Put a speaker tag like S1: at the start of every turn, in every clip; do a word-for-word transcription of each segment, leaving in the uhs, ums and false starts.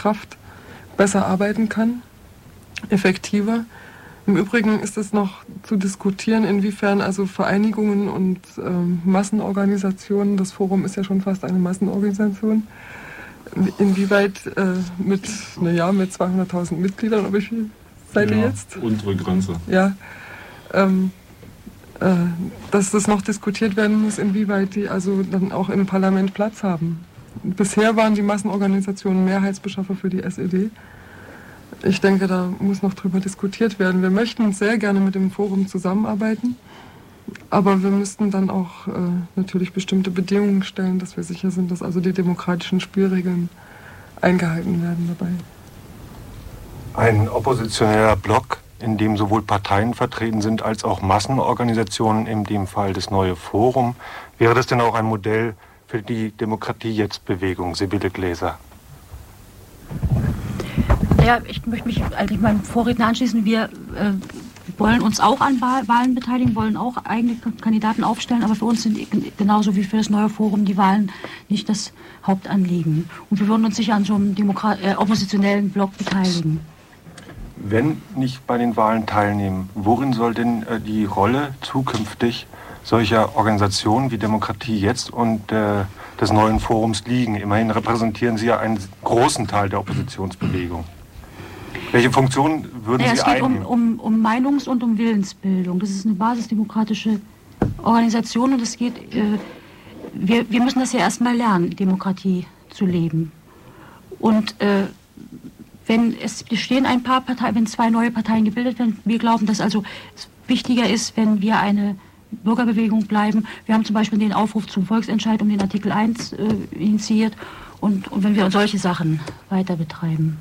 S1: Kraft besser arbeiten kann, effektiver. Im Übrigen ist es noch zu diskutieren, inwiefern also Vereinigungen und äh, Massenorganisationen, das Forum ist ja schon fast eine Massenorganisation, inwieweit äh, mit, naja, mit zweihunderttausend Mitgliedern, aber wie viel seid ihr
S2: ja,
S1: jetzt?
S2: Untere Grenze.
S1: Ja, ähm, äh, dass das noch diskutiert werden muss, inwieweit die also dann auch im Parlament Platz haben. Bisher waren die Massenorganisationen Mehrheitsbeschaffer für die S E D. Ich denke, da muss noch drüber diskutiert werden. Wir möchten sehr gerne mit dem Forum zusammenarbeiten, aber wir müssten dann auch äh, natürlich bestimmte Bedingungen stellen, dass wir sicher sind, dass also die demokratischen Spielregeln eingehalten werden dabei.
S3: Ein oppositioneller Block, in dem sowohl Parteien vertreten sind als auch Massenorganisationen, in dem Fall das neue Forum. Wäre das denn auch ein Modell für die Demokratie-Jetzt-Bewegung, Sibylle Gläser?
S4: Ja, ich möchte mich eigentlich meinem Vorredner anschließen. Wir äh, wollen uns auch an Wahlen beteiligen, wollen auch eigene Kandidaten aufstellen, aber für uns sind genauso wie für das neue Forum die Wahlen nicht das Hauptanliegen. Und wir würden uns sicher an so einem Demokrat- äh, oppositionellen Block beteiligen.
S3: Wenn nicht bei den Wahlen teilnehmen, worin soll denn äh, die Rolle zukünftig solcher Organisationen wie Demokratie Jetzt und äh, des neuen Forums liegen? Immerhin repräsentieren Sie ja einen großen Teil der Oppositionsbewegung. Welche Funktion würden
S4: ja,
S3: Sie
S4: es geht
S3: einnehmen?
S4: um, um, um Meinungs- und um Willensbildung. Das ist eine basisdemokratische Organisation und es geht, äh, wir, wir müssen das ja erstmal lernen, Demokratie zu leben. Und äh, wenn es bestehen ein paar Parteien, wenn zwei neue Parteien gebildet werden, wir glauben, dass also es wichtiger ist, wenn wir eine Bürgerbewegung bleiben. Wir haben zum Beispiel den Aufruf zum Volksentscheid um den Artikel eins äh, initiiert und, und wenn wir solche Sachen weiter betreiben.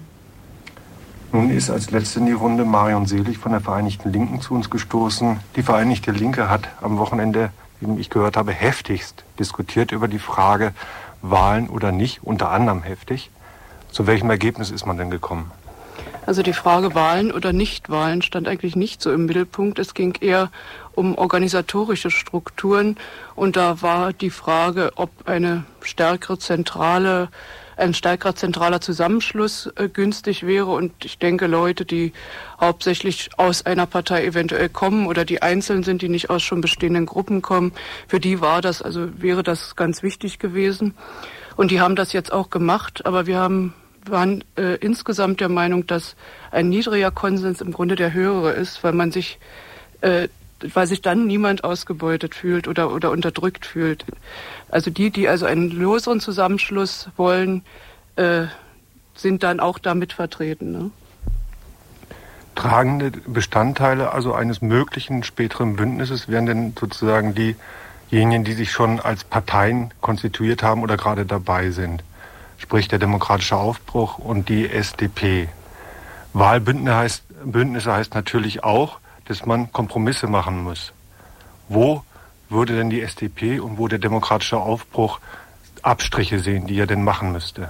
S3: Nun ist als letzte in die Runde Marion Selig von der Vereinigten Linken zu uns gestoßen. Die Vereinigte Linke hat am Wochenende, wie ich gehört habe, heftigst diskutiert über die Frage, Wahlen oder nicht, unter anderem heftig. Zu welchem Ergebnis ist man denn gekommen?
S5: Also die Frage Wahlen oder Nichtwahlen stand eigentlich nicht so im Mittelpunkt. Es ging eher um organisatorische Strukturen und da war die Frage, ob eine stärkere zentrale ein stärkerer zentraler Zusammenschluss äh, günstig wäre. Und ich denke, Leute, die hauptsächlich aus einer Partei eventuell kommen oder die einzeln sind, die nicht aus schon bestehenden Gruppen kommen, für die war das, also wäre das ganz wichtig gewesen. Und die haben das jetzt auch gemacht, aber wir haben, waren äh, insgesamt der Meinung, dass ein niedriger Konsens im Grunde der höhere ist, weil man sich äh, weil sich dann niemand ausgebeutet fühlt oder, oder unterdrückt fühlt. Also die, die also einen loseren Zusammenschluss wollen, äh, sind dann auch damit vertreten. Ne?
S3: Tragende Bestandteile also eines möglichen späteren Bündnisses wären denn sozusagen diejenigen, die sich schon als Parteien konstituiert haben oder gerade dabei sind. Sprich der Demokratische Aufbruch und die S D P. Wahlbündnisse heißt, Bündnisse heißt natürlich auch, dass man Kompromisse machen muss. Wo würde denn die S D P und wo der Demokratische Aufbruch Abstriche sehen, die er denn machen müsste?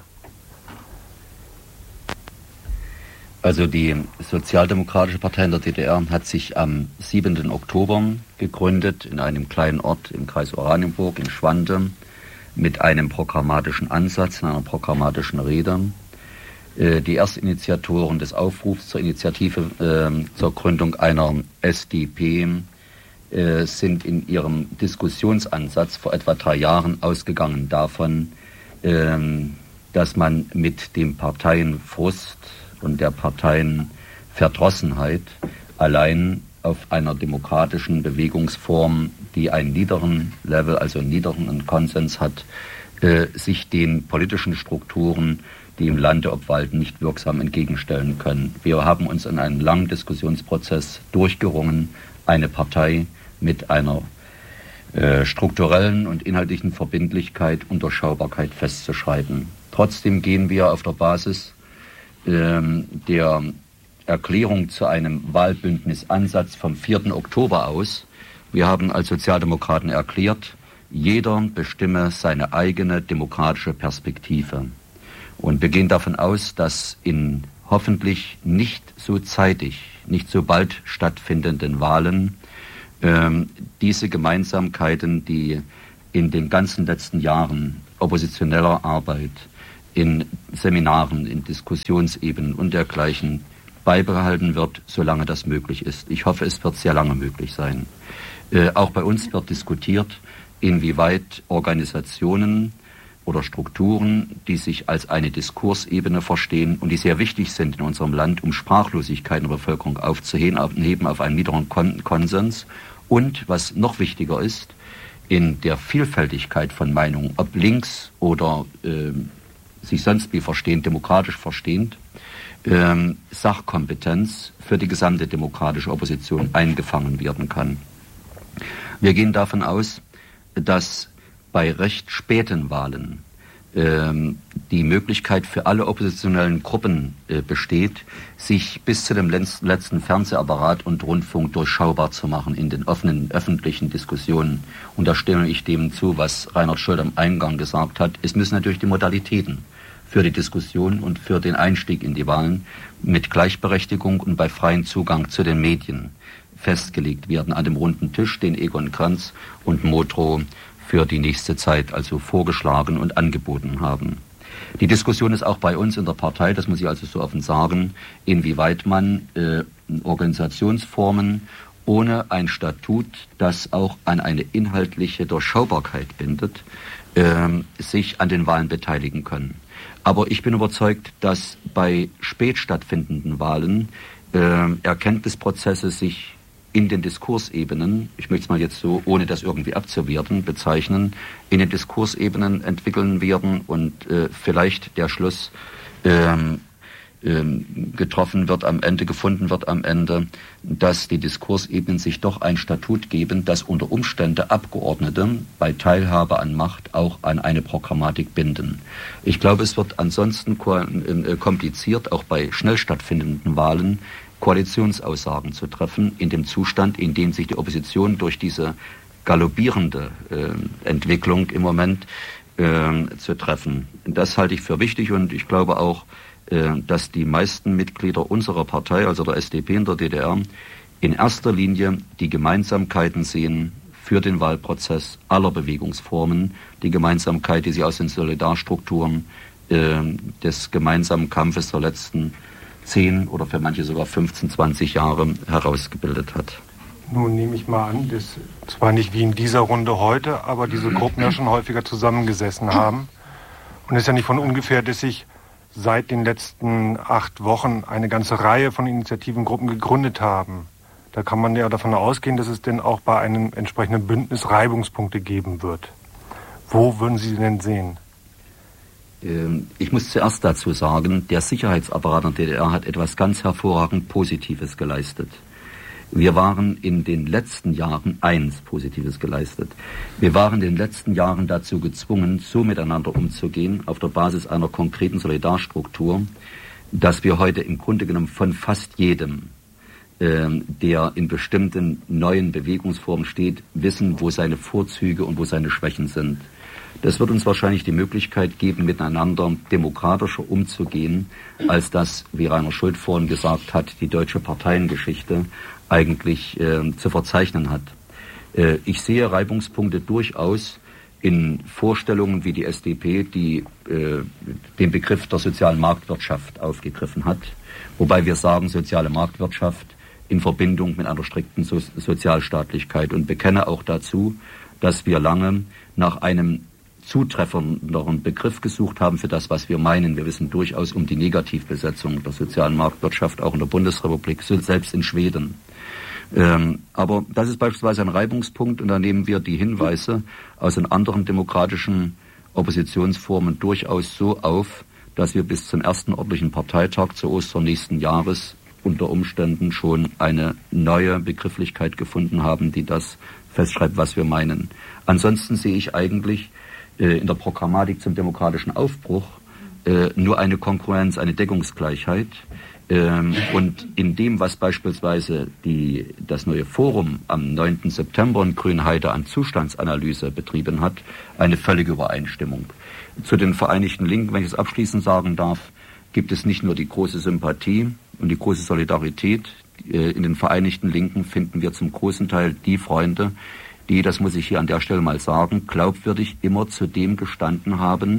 S6: Also die Sozialdemokratische Partei in der D D R hat sich am siebenten Oktober gegründet in einem kleinen Ort im Kreis Oranienburg in Schwante mit einem programmatischen Ansatz, in einer programmatischen Rede. Die Erstinitiatoren des Aufrufs zur Initiative äh, zur Gründung einer S D P äh, sind in ihrem Diskussionsansatz vor etwa drei Jahren ausgegangen davon, äh, dass man mit dem Parteienfrust und der Parteienverdrossenheit allein auf einer demokratischen Bewegungsform, die einen niederen Level, also einen niederen Konsens hat, äh, sich den politischen Strukturen, die im Lande obwalten, nicht wirksam entgegenstellen können. Wir haben uns in einem langen Diskussionsprozess durchgerungen, eine Partei mit einer äh, strukturellen und inhaltlichen Verbindlichkeit und Durchschaubarkeit festzuschreiben. Trotzdem gehen wir auf der Basis äh, der Erklärung zu einem Wahlbündnisansatz vom vierten Oktober aus. Wir haben als Sozialdemokraten erklärt, jeder bestimme seine eigene demokratische Perspektive. Und wir gehen davon aus, dass in hoffentlich nicht so zeitig, nicht so bald stattfindenden Wahlen ähm, diese Gemeinsamkeiten, die in den ganzen letzten Jahren oppositioneller Arbeit in Seminaren, in Diskussionsebenen und dergleichen beibehalten wird, solange das möglich ist. Ich hoffe, es wird sehr lange möglich sein. Äh, auch bei uns wird diskutiert, inwieweit Organisationen oder Strukturen, die sich als eine Diskursebene verstehen und die sehr wichtig sind in unserem Land, um Sprachlosigkeit in der Bevölkerung aufzuheben auf einen niederen Kon- Konsens und, was noch wichtiger ist, in der Vielfältigkeit von Meinungen, ob links oder äh, sich sonst wie verstehend, demokratisch verstehend, äh, Sachkompetenz für die gesamte demokratische Opposition eingefangen werden kann. Wir gehen davon aus, dass bei recht späten Wahlen ähm, die Möglichkeit für alle oppositionellen Gruppen äh, besteht, sich bis zu dem letzten, letzten Fernsehapparat und Rundfunk durchschaubar zu machen in den offenen öffentlichen Diskussionen. Und da stimme ich dem zu, was Reinhard Scholz am Eingang gesagt hat. Es müssen natürlich die Modalitäten für die Diskussion und für den Einstieg in die Wahlen mit Gleichberechtigung und bei freiem Zugang zu den Medien festgelegt werden an dem runden Tisch, den Egon Krenz und Modrow für die nächste Zeit also vorgeschlagen und angeboten haben. Die Diskussion ist auch bei uns in der Partei, das muss ich also so offen sagen, inwieweit man äh, Organisationsformen ohne ein Statut, das auch an eine inhaltliche Durchschaubarkeit bindet, äh, sich an den Wahlen beteiligen können. Aber ich bin überzeugt, dass bei spät stattfindenden Wahlen äh, Erkenntnisprozesse sich in den Diskursebenen, ich möchte es mal jetzt so, ohne das irgendwie abzuwerten, bezeichnen, in den Diskursebenen entwickeln werden und äh, vielleicht der Schluss ähm, ähm, getroffen wird am Ende, gefunden wird am Ende, dass die Diskursebenen sich doch ein Statut geben, das unter Umständen Abgeordnete bei Teilhabe an Macht auch an eine Programmatik binden. Ich glaube, es wird ansonsten ko- äh, kompliziert, auch bei schnell stattfindenden Wahlen, Koalitionsaussagen zu treffen, in dem Zustand, in dem sich die Opposition durch diese galoppierende äh, Entwicklung im Moment äh, zu treffen. Das halte ich für wichtig und ich glaube auch, äh, dass die meisten Mitglieder unserer Partei, also der S D P in der D D R, in erster Linie die Gemeinsamkeiten sehen für den Wahlprozess aller Bewegungsformen, die Gemeinsamkeit, die sich aus den Solidarstrukturen äh, des gemeinsamen Kampfes der letzten zehn oder für manche sogar fünfzehn, zwanzig Jahre herausgebildet hat.
S3: Nun nehme ich mal an, dass zwar nicht wie in dieser Runde heute, aber diese Gruppen ja schon häufiger zusammengesessen haben. Und es ist ja nicht von ungefähr, dass sich seit den letzten acht Wochen eine ganze Reihe von Initiativengruppen gegründet haben. Da kann man ja davon ausgehen, dass es denn auch bei einem entsprechenden Bündnis Reibungspunkte geben wird. Wo würden Sie denn sehen?
S6: Ich muss zuerst dazu sagen, der Sicherheitsapparat in der D D R hat etwas ganz hervorragend Positives geleistet. Wir waren in den letzten Jahren eins Positives geleistet. Wir waren in den letzten Jahren dazu gezwungen, so miteinander umzugehen, auf der Basis einer konkreten Solidarstruktur, dass wir heute im Grunde genommen von fast jedem, äh, der in bestimmten neuen Bewegungsformen steht, wissen, wo seine Vorzüge und wo seine Schwächen sind. Das wird uns wahrscheinlich die Möglichkeit geben, miteinander demokratischer umzugehen, als das, wie Rainer Schult vorhin gesagt hat, die deutsche Parteiengeschichte eigentlich äh, zu verzeichnen hat. Äh, ich sehe Reibungspunkte durchaus in Vorstellungen wie die S D P, die äh, den Begriff der sozialen Marktwirtschaft aufgegriffen hat, wobei wir sagen, soziale Marktwirtschaft in Verbindung mit einer strikten so- Sozialstaatlichkeit und bekenne auch dazu, dass wir lange nach einem zutreffenderen Begriff gesucht haben für das, was wir meinen. Wir wissen durchaus um die Negativbesetzung der sozialen Marktwirtschaft, auch in der Bundesrepublik, selbst in Schweden. Ähm, aber das ist beispielsweise ein Reibungspunkt und da nehmen wir die Hinweise aus den anderen demokratischen Oppositionsformen durchaus so auf, dass wir bis zum ersten ordentlichen Parteitag zu Ostern nächsten Jahres unter Umständen schon eine neue Begrifflichkeit gefunden haben, die das festschreibt, was wir meinen. Ansonsten sehe ich eigentlich in der Programmatik zum demokratischen Aufbruch äh, nur eine Konkurrenz, eine Deckungsgleichheit. Ähm, und in dem, was beispielsweise die, das neue Forum am neunten September in Grünheide an Zustandsanalyse betrieben hat, eine völlige Übereinstimmung. Zu den Vereinigten Linken, wenn ich es abschließend sagen darf, gibt es nicht nur die große Sympathie und die große Solidarität. Äh, in den Vereinigten Linken finden wir zum großen Teil die Freunde, die, das muss ich hier an der Stelle mal sagen, glaubwürdig immer zu dem gestanden haben,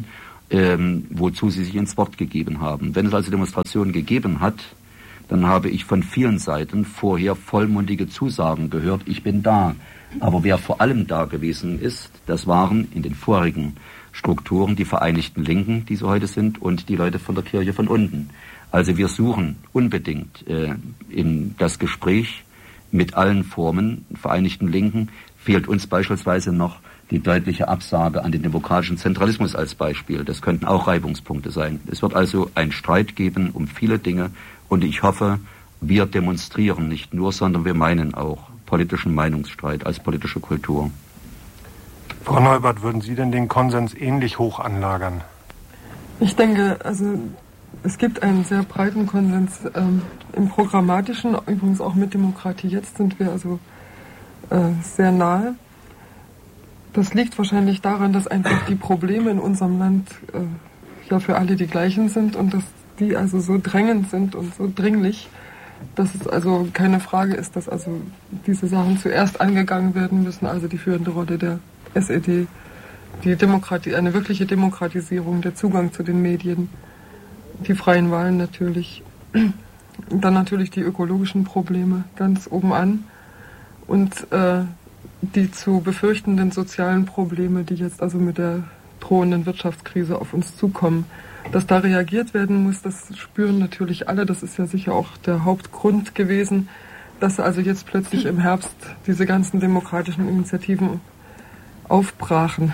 S6: ähm, wozu sie sich ins Wort gegeben haben. Wenn es also Demonstrationen gegeben hat, dann habe ich von vielen Seiten vorher vollmundige Zusagen gehört, ich bin da. Aber wer vor allem da gewesen ist, das waren in den vorigen Strukturen die Vereinigten Linken, die sie heute sind, und die Leute von der Kirche von unten. Also wir suchen unbedingt äh, in das Gespräch mit allen Formen, Vereinigten Linken, fehlt uns beispielsweise noch die deutliche Absage an den demokratischen Zentralismus als Beispiel. Das könnten auch Reibungspunkte sein. Es wird also einen Streit geben um viele Dinge und ich hoffe, wir demonstrieren nicht nur, sondern wir meinen auch politischen Meinungsstreit als politische Kultur.
S3: Frau Neubert, würden Sie denn den Konsens ähnlich hoch anlagern?
S1: Ich denke, also es gibt einen sehr breiten Konsens ähm, im Programmatischen, übrigens auch mit Demokratie. Jetzt sind wir also äh, sehr nahe. Das liegt wahrscheinlich daran, dass einfach die Probleme in unserem Land äh, ja für alle die gleichen sind und dass die also so drängend sind und so dringlich, dass es also keine Frage ist, dass also diese Sachen zuerst angegangen werden müssen, also die führende Rolle der S E D, die Demokratie, eine wirkliche Demokratisierung, der Zugang zu den Medien, die freien Wahlen natürlich, dann natürlich die ökologischen Probleme ganz oben an und äh, die zu befürchtenden sozialen Probleme, die jetzt also mit der drohenden Wirtschaftskrise auf uns zukommen. Dass da reagiert werden muss, das spüren natürlich alle. Das ist ja sicher auch der Hauptgrund gewesen, dass also jetzt plötzlich im Herbst diese ganzen demokratischen Initiativen aufbrachen.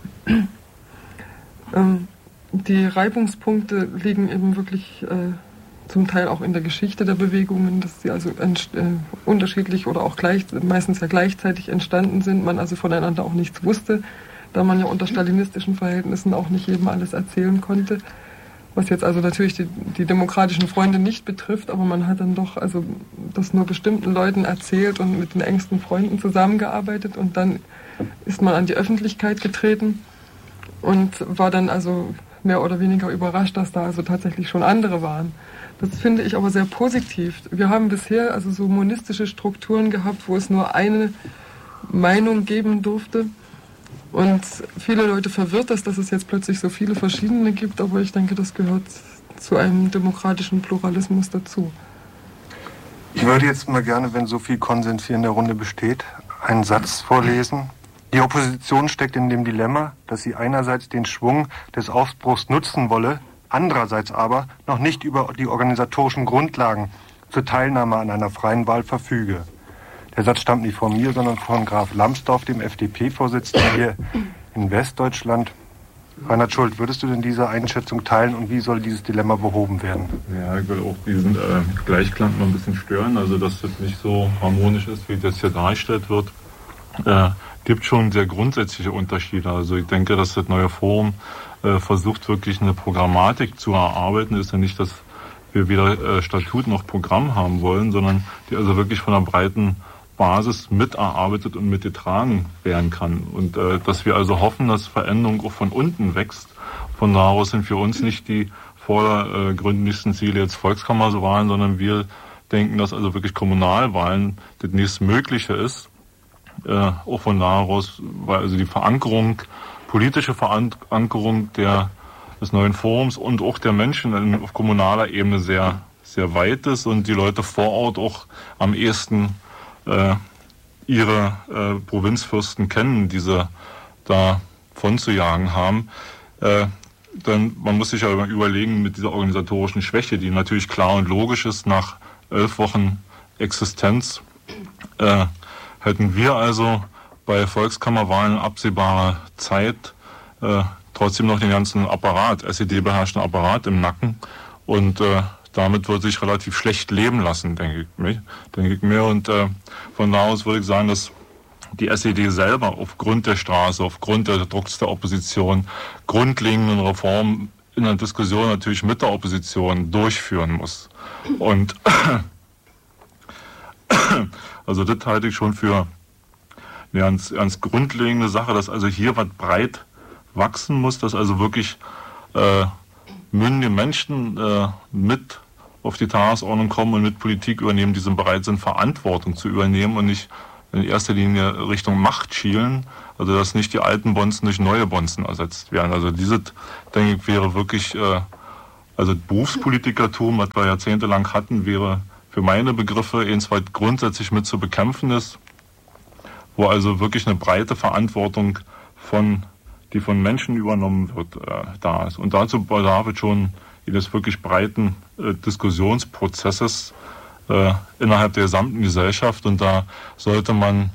S1: ähm, die Reibungspunkte liegen eben wirklich äh, zum Teil auch in der Geschichte der Bewegungen, dass sie also entst- äh, unterschiedlich oder auch gleich, meistens ja gleichzeitig entstanden sind, man also voneinander auch nichts wusste, da man ja unter stalinistischen Verhältnissen auch nicht jedem alles erzählen konnte, was jetzt also natürlich die, die demokratischen Freunde nicht betrifft, aber man hat dann doch also das nur bestimmten Leuten erzählt und mit den engsten Freunden zusammengearbeitet und dann ist man an die Öffentlichkeit getreten und war dann also mehr oder weniger überrascht, dass da also tatsächlich schon andere waren. Das finde ich aber sehr positiv. Wir haben bisher also so monistische Strukturen gehabt, wo es nur eine Meinung geben durfte. Und viele Leute verwirrt das, dass es jetzt plötzlich so viele verschiedene gibt, aber ich denke, das gehört zu einem demokratischen Pluralismus dazu.
S3: Ich würde jetzt mal gerne, wenn so viel Konsens hier in der Runde besteht, einen Satz vorlesen. Die Opposition steckt in dem Dilemma, dass sie einerseits den Schwung des Aufbruchs nutzen wolle, andererseits aber noch nicht über die organisatorischen Grundlagen zur Teilnahme an einer freien Wahl verfüge. Der Satz stammt nicht von mir, sondern von Graf Lambsdorff, dem F D P-Vorsitzenden hier in Westdeutschland. Reinhard Schult, würdest du denn diese Einschätzung teilen und wie soll dieses Dilemma behoben werden?
S2: Ja, ich will auch diesen äh, Gleichklang noch ein bisschen stören, also dass das nicht so harmonisch ist, wie das hier dargestellt wird. Äh, gibt schon sehr grundsätzliche Unterschiede. Also ich denke, dass das neue Forum äh, versucht wirklich eine Programmatik zu erarbeiten. Ist ja nicht, dass wir weder äh, Statut noch Programm haben wollen, sondern die also wirklich von einer breiten Basis miterarbeitet und mitgetragen werden kann. Und äh, dass wir also hoffen, dass Veränderung auch von unten wächst. Von da aus sind für uns nicht die vordergründigsten Ziele jetzt Volkskammerwahlen, sondern wir denken, dass also wirklich Kommunalwahlen das nächstmögliche ist. Äh, auch von da aus, weil also die Verankerung, politische Verankerung der, des neuen Forums und auch der Menschen auf kommunaler Ebene sehr, sehr weit ist und die Leute vor Ort auch am ehesten äh, ihre äh, Provinzfürsten kennen, die sie da von zu jagen haben. Äh, dann, man muss sich ja überlegen mit dieser organisatorischen Schwäche, die natürlich klar und logisch ist, nach elf Wochen Existenz, äh, hätten wir also bei Volkskammerwahlen absehbarer Zeit äh, trotzdem noch den ganzen Apparat, S E D-beherrschten Apparat im Nacken und äh, damit wird sich relativ schlecht leben lassen, denke ich mir. Denke ich mir. Und äh, von da aus würde ich sagen, dass die S E D selber aufgrund der Straße, aufgrund des Drucks der Opposition grundlegenden Reformen in der Diskussion natürlich mit der Opposition durchführen muss. Und also das halte ich schon für eine ganz, ganz grundlegende Sache, dass also hier was breit wachsen muss, dass also wirklich äh, mündige Menschen äh, mit auf die Tagesordnung kommen und mit Politik übernehmen, die sind bereit sind, Verantwortung zu übernehmen und nicht in erster Linie Richtung Macht schielen, also dass nicht die alten Bonzen durch neue Bonzen ersetzt werden. Also dieses, denke ich, wäre wirklich, äh, also Berufspolitikertum, was wir jahrzehntelang hatten, wäre für meine Begriffe eins, was grundsätzlich mit zu bekämpfen ist, wo also wirklich eine breite Verantwortung von, die von Menschen übernommen wird, äh, da ist. Und dazu bedarf es schon eines wirklich breiten äh, Diskussionsprozesses äh, innerhalb der gesamten Gesellschaft. Und da sollte man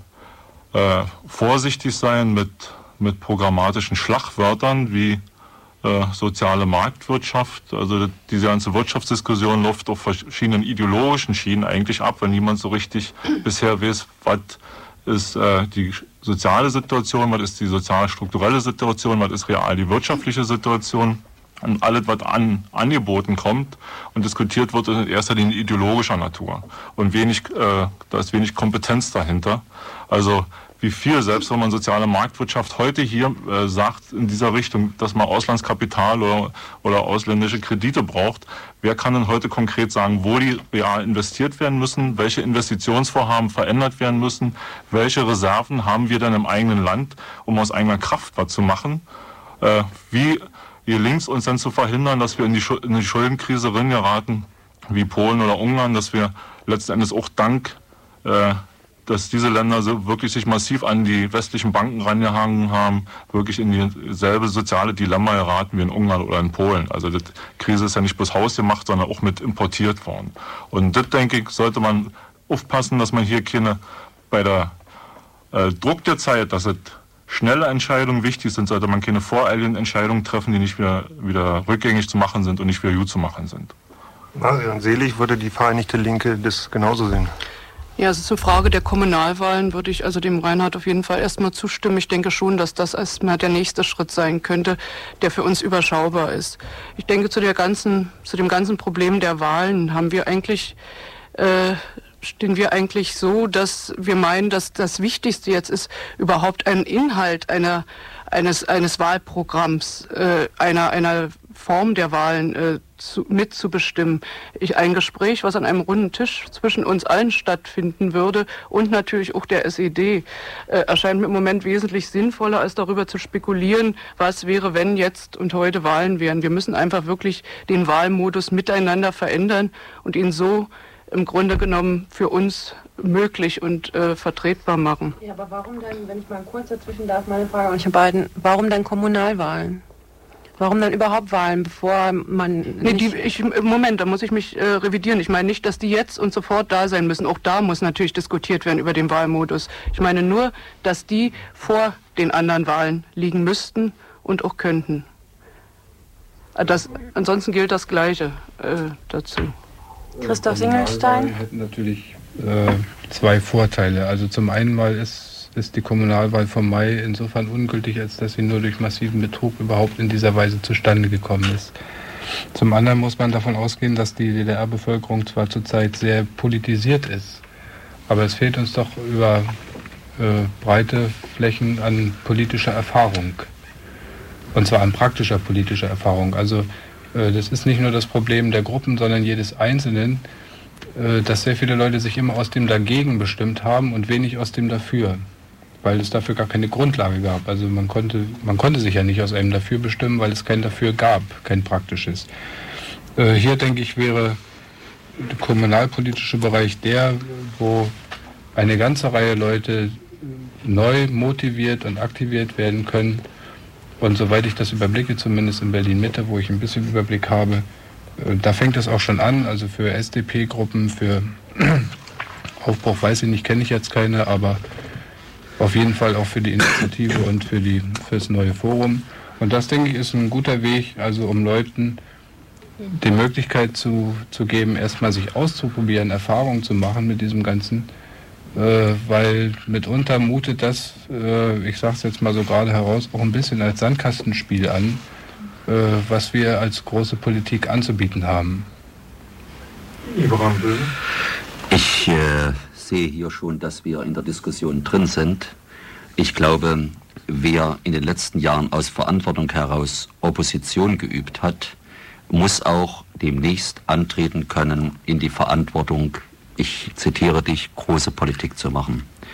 S2: äh, vorsichtig sein mit, mit programmatischen Schlagwörtern wie äh, soziale Marktwirtschaft. Also diese ganze Wirtschaftsdiskussion läuft auf verschiedenen ideologischen Schienen eigentlich ab, weil niemand so richtig bisher weiß, was ist äh, die soziale Situation, was ist die sozial-strukturelle Situation, was ist real die wirtschaftliche Situation. Und alles, was an Angeboten kommt und diskutiert wird, ist in erster Linie ideologischer Natur. Und wenig, äh, da ist wenig Kompetenz dahinter. Also wie viel, selbst wenn man soziale Marktwirtschaft heute hier äh, sagt, in dieser Richtung, dass man Auslandskapital oder, oder ausländische Kredite braucht, wer kann denn heute konkret sagen, wo die real investiert werden müssen, welche Investitionsvorhaben verändert werden müssen, welche Reserven haben wir denn im eigenen Land, um aus eigener Kraft was zu machen, äh, wie gelingt es uns dann zu verhindern, dass wir in die, in die Schuldenkrise geraten, wie Polen oder Ungarn, dass wir letzten Endes auch dank, äh, dass diese Länder so wirklich sich massiv an die westlichen Banken rangehangen haben, wirklich in dieselbe soziale Dilemma geraten wie in Ungarn oder in Polen. Also die Krise ist ja nicht bloß hausgemacht, sondern auch mit importiert worden. Und das, denke ich, sollte man aufpassen, dass man hier keine, bei der äh, Druck der Zeit, dass es schnelle Entscheidungen wichtig sind, sollte man keine voreiligen Entscheidungen treffen, die nicht wieder, wieder rückgängig zu machen sind und nicht wieder gut zu machen sind.
S3: Marion Selig, würde die Vereinigte Linke das genauso sehen?
S5: Ja, also zur Frage der Kommunalwahlen würde ich also dem Reinhard auf jeden Fall erstmal zustimmen. Ich denke schon, dass das erstmal der nächste Schritt sein könnte, der für uns überschaubar ist. Ich denke, zu der ganzen, zu dem ganzen Problem der Wahlen haben wir eigentlich äh, stehen wir eigentlich so, dass wir meinen, dass das Wichtigste jetzt ist, überhaupt einen Inhalt einer, eines, eines Wahlprogramms, äh, einer, einer Form der Wahlen äh, zu, mitzubestimmen. Ich, ein Gespräch, was an einem runden Tisch zwischen uns allen stattfinden würde und natürlich auch der S E D, äh, erscheint mir im Moment wesentlich sinnvoller, als darüber zu spekulieren, was wäre, wenn jetzt und heute Wahlen wären. Wir müssen einfach wirklich den Wahlmodus miteinander verändern und ihn so im Grunde genommen für uns möglich und äh, vertretbar machen.
S7: Ja, aber warum denn, wenn ich mal kurz dazwischen darf, meine Frage an euch beiden, warum denn Kommunalwahlen? Warum dann überhaupt Wahlen, bevor man...
S5: Nee, die, ich, Moment, da muss ich mich äh, revidieren. Ich meine nicht, dass die jetzt und sofort da sein müssen. Auch da muss natürlich diskutiert werden über den Wahlmodus. Ich meine nur, dass die vor den anderen Wahlen liegen müssten und auch könnten. Das, ansonsten gilt das Gleiche äh, dazu.
S7: Christoph Singelstein?
S8: Wir hätten natürlich äh, zwei Vorteile. Also zum einen mal ist, ist die Kommunalwahl vom Mai insofern ungültig, als dass sie nur durch massiven Betrug überhaupt in dieser Weise zustande gekommen ist. Zum anderen muss man davon ausgehen, dass die D D R-Bevölkerung zwar zurzeit sehr politisiert ist, aber es fehlt uns doch über äh, breite Flächen an politischer Erfahrung. Und zwar an praktischer politischer Erfahrung. Also das ist nicht nur das Problem der Gruppen, sondern jedes Einzelnen, dass sehr viele Leute sich immer aus dem Dagegen bestimmt haben und wenig aus dem Dafür, weil es dafür gar keine Grundlage gab. Also man konnte, man konnte sich ja nicht aus einem Dafür bestimmen, weil es kein Dafür gab, kein praktisches. Hier, denke ich, wäre der kommunalpolitische Bereich der, wo eine ganze Reihe Leute neu motiviert und aktiviert werden können. Und soweit ich das überblicke, zumindest in Berlin-Mitte, wo ich ein bisschen Überblick habe, da fängt es auch schon an. Also für S D P-Gruppen, für Aufbruch weiß ich nicht, kenne ich jetzt keine, aber auf jeden Fall auch für die Initiative und für, die, für das neue Forum. Und das, denke ich, ist ein guter Weg, also um Leuten die Möglichkeit zu, zu geben, erstmal sich auszuprobieren, Erfahrungen zu machen mit diesem Ganzen. Äh, weil mitunter mutet das, äh, ich sage es jetzt mal so gerade heraus, auch ein bisschen als Sandkastenspiel an, äh, was wir als große Politik anzubieten haben.
S6: Ich äh, sehe hier schon, dass wir in der Diskussion drin sind. Ich glaube, wer in den letzten Jahren aus Verantwortung heraus Opposition geübt hat, muss auch demnächst antreten können, in die Verantwortung, ich zitiere dich, große Politik zu machen.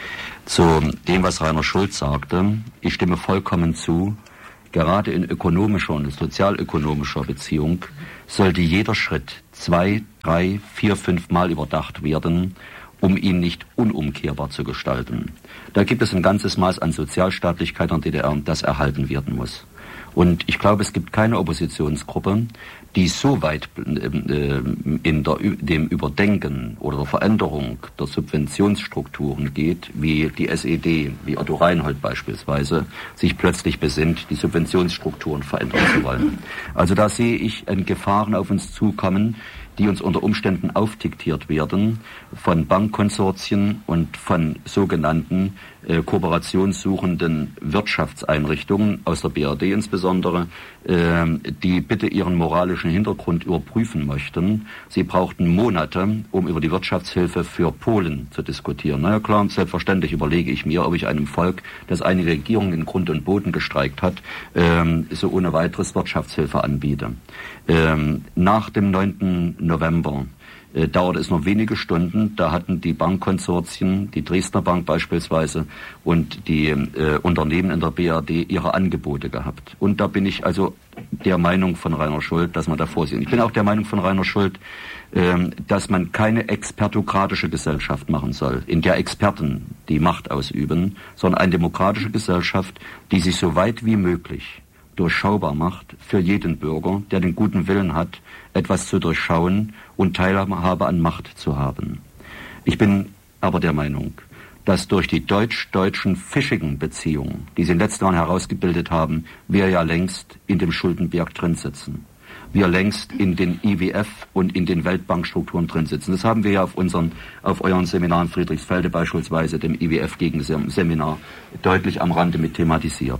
S6: Zu dem, was Rainer Schulz sagte, ich stimme vollkommen zu. Gerade in ökonomischer und sozialökonomischer Beziehung sollte jeder Schritt zwei, drei, vier, fünf Mal überdacht werden, um ihn nicht unumkehrbar zu gestalten. Da gibt es ein ganzes Maß an Sozialstaatlichkeit in der D D R, das erhalten werden muss. Und ich glaube, es gibt keine Oppositionsgruppe, die so weit äh, in der, dem Überdenken oder der Veränderung der Subventionsstrukturen geht, wie die S E D, wie Otto Reinhold beispielsweise, sich plötzlich besinnt, die Subventionsstrukturen verändern zu wollen. Also da sehe ich Gefahren auf uns zukommen, die uns unter Umständen aufdiktiert werden von Bankkonsortien und von sogenannten äh, kooperationssuchenden Wirtschaftseinrichtungen, aus der B R D insbesondere, äh, die bitte ihren moralischen Hintergrund überprüfen möchten. Sie brauchten Monate, um über die Wirtschaftshilfe für Polen zu diskutieren. Na ja klar, selbstverständlich überlege ich mir, ob ich einem Volk, das eine Regierung in Grund und Boden gestreikt hat, äh, so ohne weiteres Wirtschaftshilfe anbiete. Ähm, nach dem neunten November äh, dauerte es nur wenige Stunden, da hatten die Bankkonsortien, die Dresdner Bank beispielsweise und die äh, Unternehmen in der B R D ihre Angebote gehabt. Und da bin ich also der Meinung von Rainer Schult, dass man da vorsieht. Ich bin auch der Meinung von Rainer Schult, äh, dass man keine expertokratische Gesellschaft machen soll, in der Experten die Macht ausüben, sondern eine demokratische Gesellschaft, die sich so weit wie möglich durchschaubar macht für jeden Bürger, der den guten Willen hat, etwas zu durchschauen und Teilhabe an Macht zu haben. Ich bin aber der Meinung, dass durch die deutsch-deutschen fischigen Beziehungen, die sie in den letzten Jahren herausgebildet haben, wir ja längst in dem Schuldenberg drin sitzen. Wir längst in den I W F und in den Weltbankstrukturen drin sitzen. Das haben wir ja auf unseren, auf euren Seminaren Friedrichsfelde beispielsweise, dem I W F-Gegenseminar, deutlich am Rande mit thematisiert.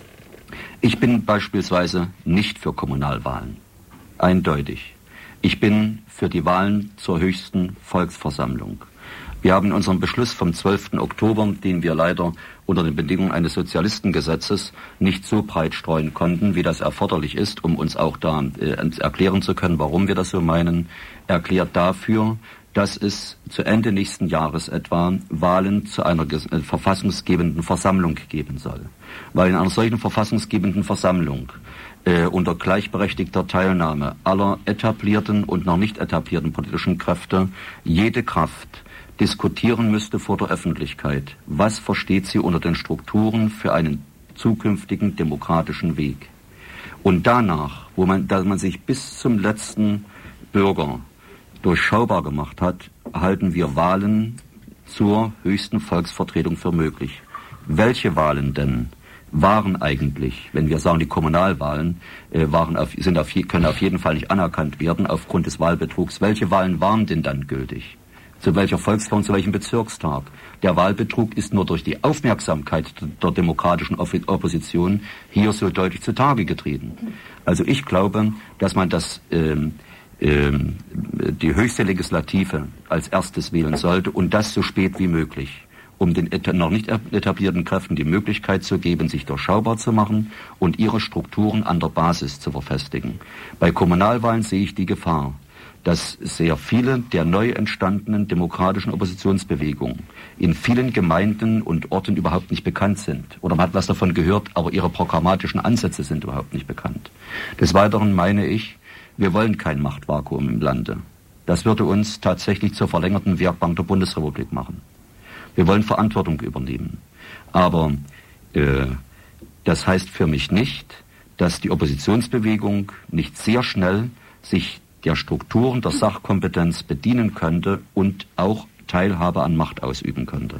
S6: Ich bin beispielsweise nicht für Kommunalwahlen. Eindeutig. Ich bin für die Wahlen zur höchsten Volksversammlung. Wir haben in unserem Beschluss vom zwölften Oktober, den wir leider unter den Bedingungen eines Sozialistengesetzes nicht so breit streuen konnten, wie das erforderlich ist, um uns auch da äh, erklären zu können, warum wir das so meinen, erklärt dafür, dass es zu Ende nächsten Jahres etwa Wahlen zu einer äh, verfassungsgebenden Versammlung geben soll. Weil in einer solchen verfassungsgebenden Versammlung äh, unter gleichberechtigter Teilnahme aller etablierten und noch nicht etablierten politischen Kräfte jede Kraft diskutieren müsste vor der Öffentlichkeit, was versteht sie unter den Strukturen für einen zukünftigen demokratischen Weg. Und danach, wo man, da man sich bis zum letzten Bürger durchschaubar gemacht hat, halten wir Wahlen zur höchsten Volksvertretung für möglich. Welche Wahlen denn waren eigentlich, wenn wir sagen, die Kommunalwahlen äh, waren auf, sind auf, können auf jeden Fall nicht anerkannt werden aufgrund des Wahlbetrugs. Welche Wahlen waren denn dann gültig? Zu welcher Volksform, zu welchem Bezirkstag? Der Wahlbetrug ist nur durch die Aufmerksamkeit der demokratischen Opposition hier so deutlich zutage getreten. Also ich glaube, dass man das ähm, ähm, die höchste Legislative als erstes wählen sollte und das so spät wie möglich, um den noch nicht etablierten Kräften die Möglichkeit zu geben, sich durchschaubar zu machen und ihre Strukturen an der Basis zu verfestigen. Bei Kommunalwahlen sehe ich die Gefahr, dass sehr viele der neu entstandenen demokratischen Oppositionsbewegungen in vielen Gemeinden und Orten überhaupt nicht bekannt sind. Oder man hat was davon gehört, aber ihre programmatischen Ansätze sind überhaupt nicht bekannt. Des Weiteren meine ich, wir wollen kein Machtvakuum im Lande. Das würde uns tatsächlich zur verlängerten Werkbank der Bundesrepublik machen. Wir wollen Verantwortung übernehmen. Aber äh, das heißt für mich nicht, dass die Oppositionsbewegung nicht sehr schnell sich der Strukturen der Sachkompetenz bedienen könnte und auch Teilhabe an Macht ausüben könnte.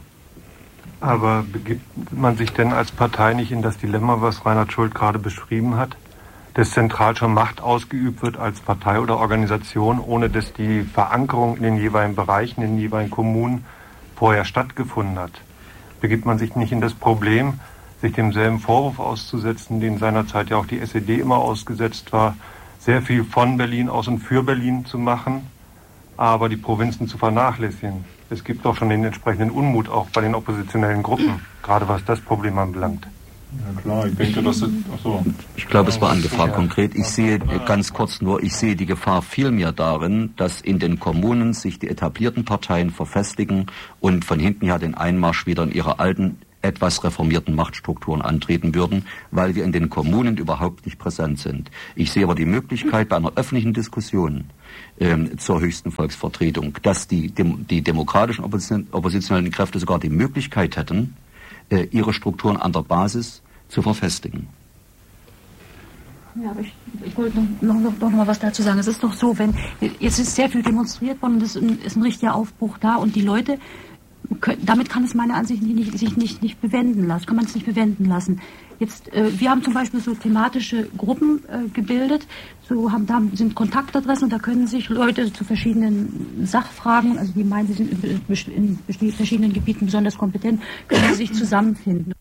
S3: Aber begibt man sich denn als Partei nicht in das Dilemma, was Reinhard Schult gerade beschrieben hat, dass zentral schon Macht ausgeübt wird als Partei oder Organisation, ohne dass die Verankerung in den jeweiligen Bereichen, in den jeweiligen Kommunen vorher stattgefunden hat? Begibt man sich nicht in das Problem, sich demselben Vorwurf auszusetzen, den seinerzeit ja auch die S E D immer ausgesetzt war, sehr viel von Berlin aus und für Berlin zu machen, aber die Provinzen zu vernachlässigen? Es gibt doch schon den entsprechenden Unmut auch bei den oppositionellen Gruppen, gerade was das Problem anbelangt.
S2: Ja klar, ich denke, dass es... Achso.
S6: Ich glaube, es war eine Gefahr konkret. Ich sehe ganz kurz nur, ich sehe die Gefahr vielmehr darin, dass in den Kommunen sich die etablierten Parteien verfestigen und von hinten her den Einmarsch wieder in ihre alten, etwas reformierten Machtstrukturen antreten würden, weil wir in den Kommunen überhaupt nicht präsent sind. Ich sehe aber die Möglichkeit bei einer öffentlichen Diskussion ähm, zur höchsten Volksvertretung, dass die, dem, die demokratischen Opposition, oppositionellen Kräfte sogar die Möglichkeit hätten, äh, ihre Strukturen an der Basis zu verfestigen.
S4: Ja, aber ich, ich wollte noch, noch, noch mal was dazu sagen. Es ist doch so, wenn jetzt ist sehr viel demonstriert worden, es ist ein, ist ein richtiger Aufbruch da und die Leute, damit kann es meiner Ansicht nach nicht, sich nicht, nicht bewenden lassen, kann man es nicht bewenden lassen. Jetzt, äh, wir haben zum Beispiel so thematische Gruppen äh, gebildet, so haben, da sind Kontaktadressen und da können sich Leute zu verschiedenen Sachfragen, also die meinen, sie sind in, in verschiedenen Gebieten besonders kompetent, können sie sich zusammenfinden.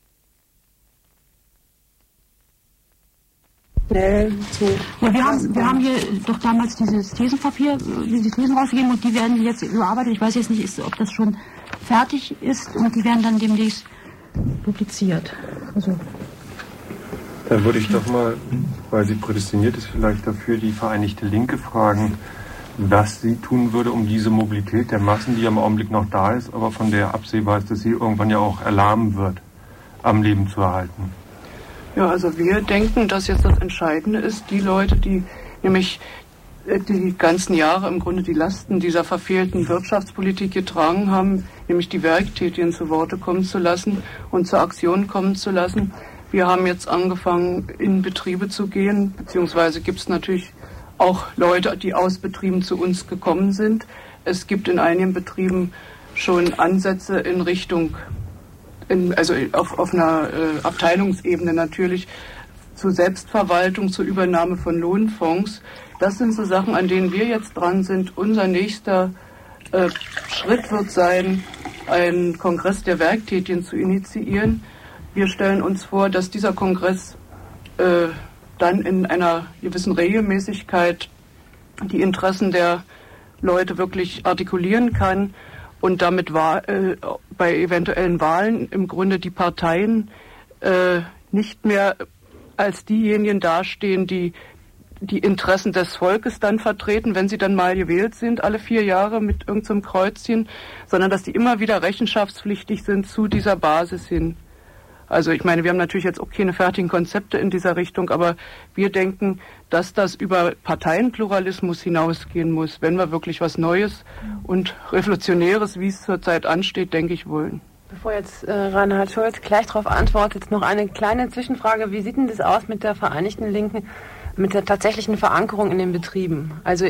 S4: Ja, wir haben, wir haben hier doch damals dieses Thesenpapier, diese Thesen rausgegeben und die werden jetzt überarbeitet. Ich weiß jetzt nicht, ob das schon fertig ist und die werden dann demnächst publiziert. Also.
S3: Dann würde ich doch mal, weil sie prädestiniert ist, vielleicht dafür die Vereinigte Linke fragen, was sie tun würde, um diese Mobilität der Massen, die im Augenblick noch da ist, aber von der absehbar ist, dass sie irgendwann ja auch erlahmen wird, am Leben zu erhalten.
S5: Ja, also wir denken, dass jetzt das Entscheidende ist, die Leute, die nämlich die ganzen Jahre im Grunde die Lasten dieser verfehlten Wirtschaftspolitik getragen haben, nämlich die Werktätigen zu Worte kommen zu lassen und zur Aktion kommen zu lassen. Wir haben jetzt angefangen, in Betriebe zu gehen, beziehungsweise gibt es natürlich auch Leute, die aus Betrieben zu uns gekommen sind. Es gibt in einigen Betrieben schon Ansätze in Richtung In, also auf, auf einer äh, Abteilungsebene natürlich, zur Selbstverwaltung, zur Übernahme von Lohnfonds. Das sind so Sachen, an denen wir jetzt dran sind. Unser nächster äh, Schritt wird sein, einen Kongress der Werktätigen zu initiieren. Wir stellen uns vor, dass dieser Kongress äh, dann in einer gewissen Regelmäßigkeit die Interessen der Leute wirklich artikulieren kann und damit war, äh, bei eventuellen Wahlen im Grunde die Parteien äh, nicht mehr als diejenigen dastehen, die die Interessen des Volkes dann vertreten, wenn sie dann mal gewählt sind, alle vier Jahre mit irgendeinem Kreuzchen, sondern dass die immer wieder rechenschaftspflichtig sind zu dieser Basis hin. Also ich meine, wir haben natürlich jetzt auch keine fertigen Konzepte in dieser Richtung, aber wir denken, dass das über Parteienpluralismus hinausgehen muss, wenn wir wirklich was Neues und Revolutionäres, wie es zurzeit ansteht, denke ich, wollen.
S7: Bevor jetzt äh, Reinhard Schulz gleich darauf antwortet, noch eine kleine Zwischenfrage. Wie sieht denn das aus mit der Vereinigten Linken, mit der tatsächlichen Verankerung in den Betrieben? Also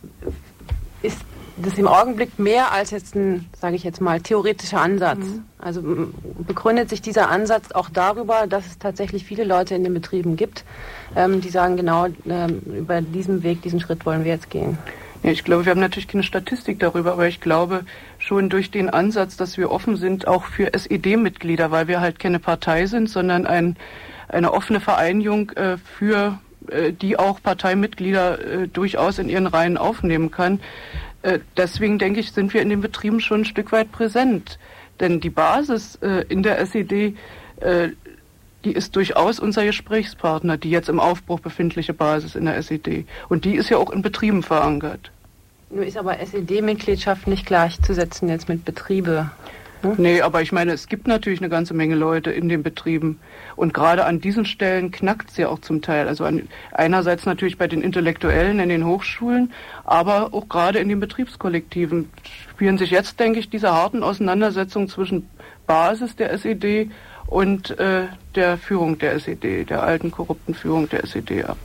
S7: ist das im Augenblick mehr als jetzt ein, sage ich jetzt mal, theoretischer Ansatz? Mhm. Also begründet sich dieser Ansatz auch darüber, dass es tatsächlich viele Leute in den Betrieben gibt, ähm, die sagen, genau ähm, über diesen Weg, diesen Schritt wollen wir jetzt gehen?
S5: Ja, ich glaube, wir haben natürlich keine Statistik darüber, aber ich glaube schon durch den Ansatz, dass wir offen sind, auch für S E D-Mitglieder, weil wir halt keine Partei sind, sondern ein, eine offene Vereinigung äh, für äh, die auch Parteimitglieder äh, durchaus in ihren Reihen aufnehmen kann. Äh, deswegen denke ich, sind wir in den Betrieben schon ein Stück weit präsent. Denn die Basis äh, in der S E D, äh, die ist durchaus unser Gesprächspartner, die jetzt im Aufbruch befindliche Basis in der S E D. Und die ist ja auch in Betrieben verankert.
S7: Nur ist aber S E D-Mitgliedschaft nicht gleichzusetzen jetzt mit Betriebe. Hm?
S5: Nee, aber ich meine, es gibt natürlich eine ganze Menge Leute in den Betrieben. Und gerade an diesen Stellen knackt es ja auch zum Teil. Also an, einerseits natürlich bei den Intellektuellen in den Hochschulen, aber auch gerade in den Betriebskollektiven spielen sich jetzt, denke ich, diese harten Auseinandersetzungen zwischen Basis der S E D und äh, der Führung der S E D, der alten korrupten Führung der S E D ab.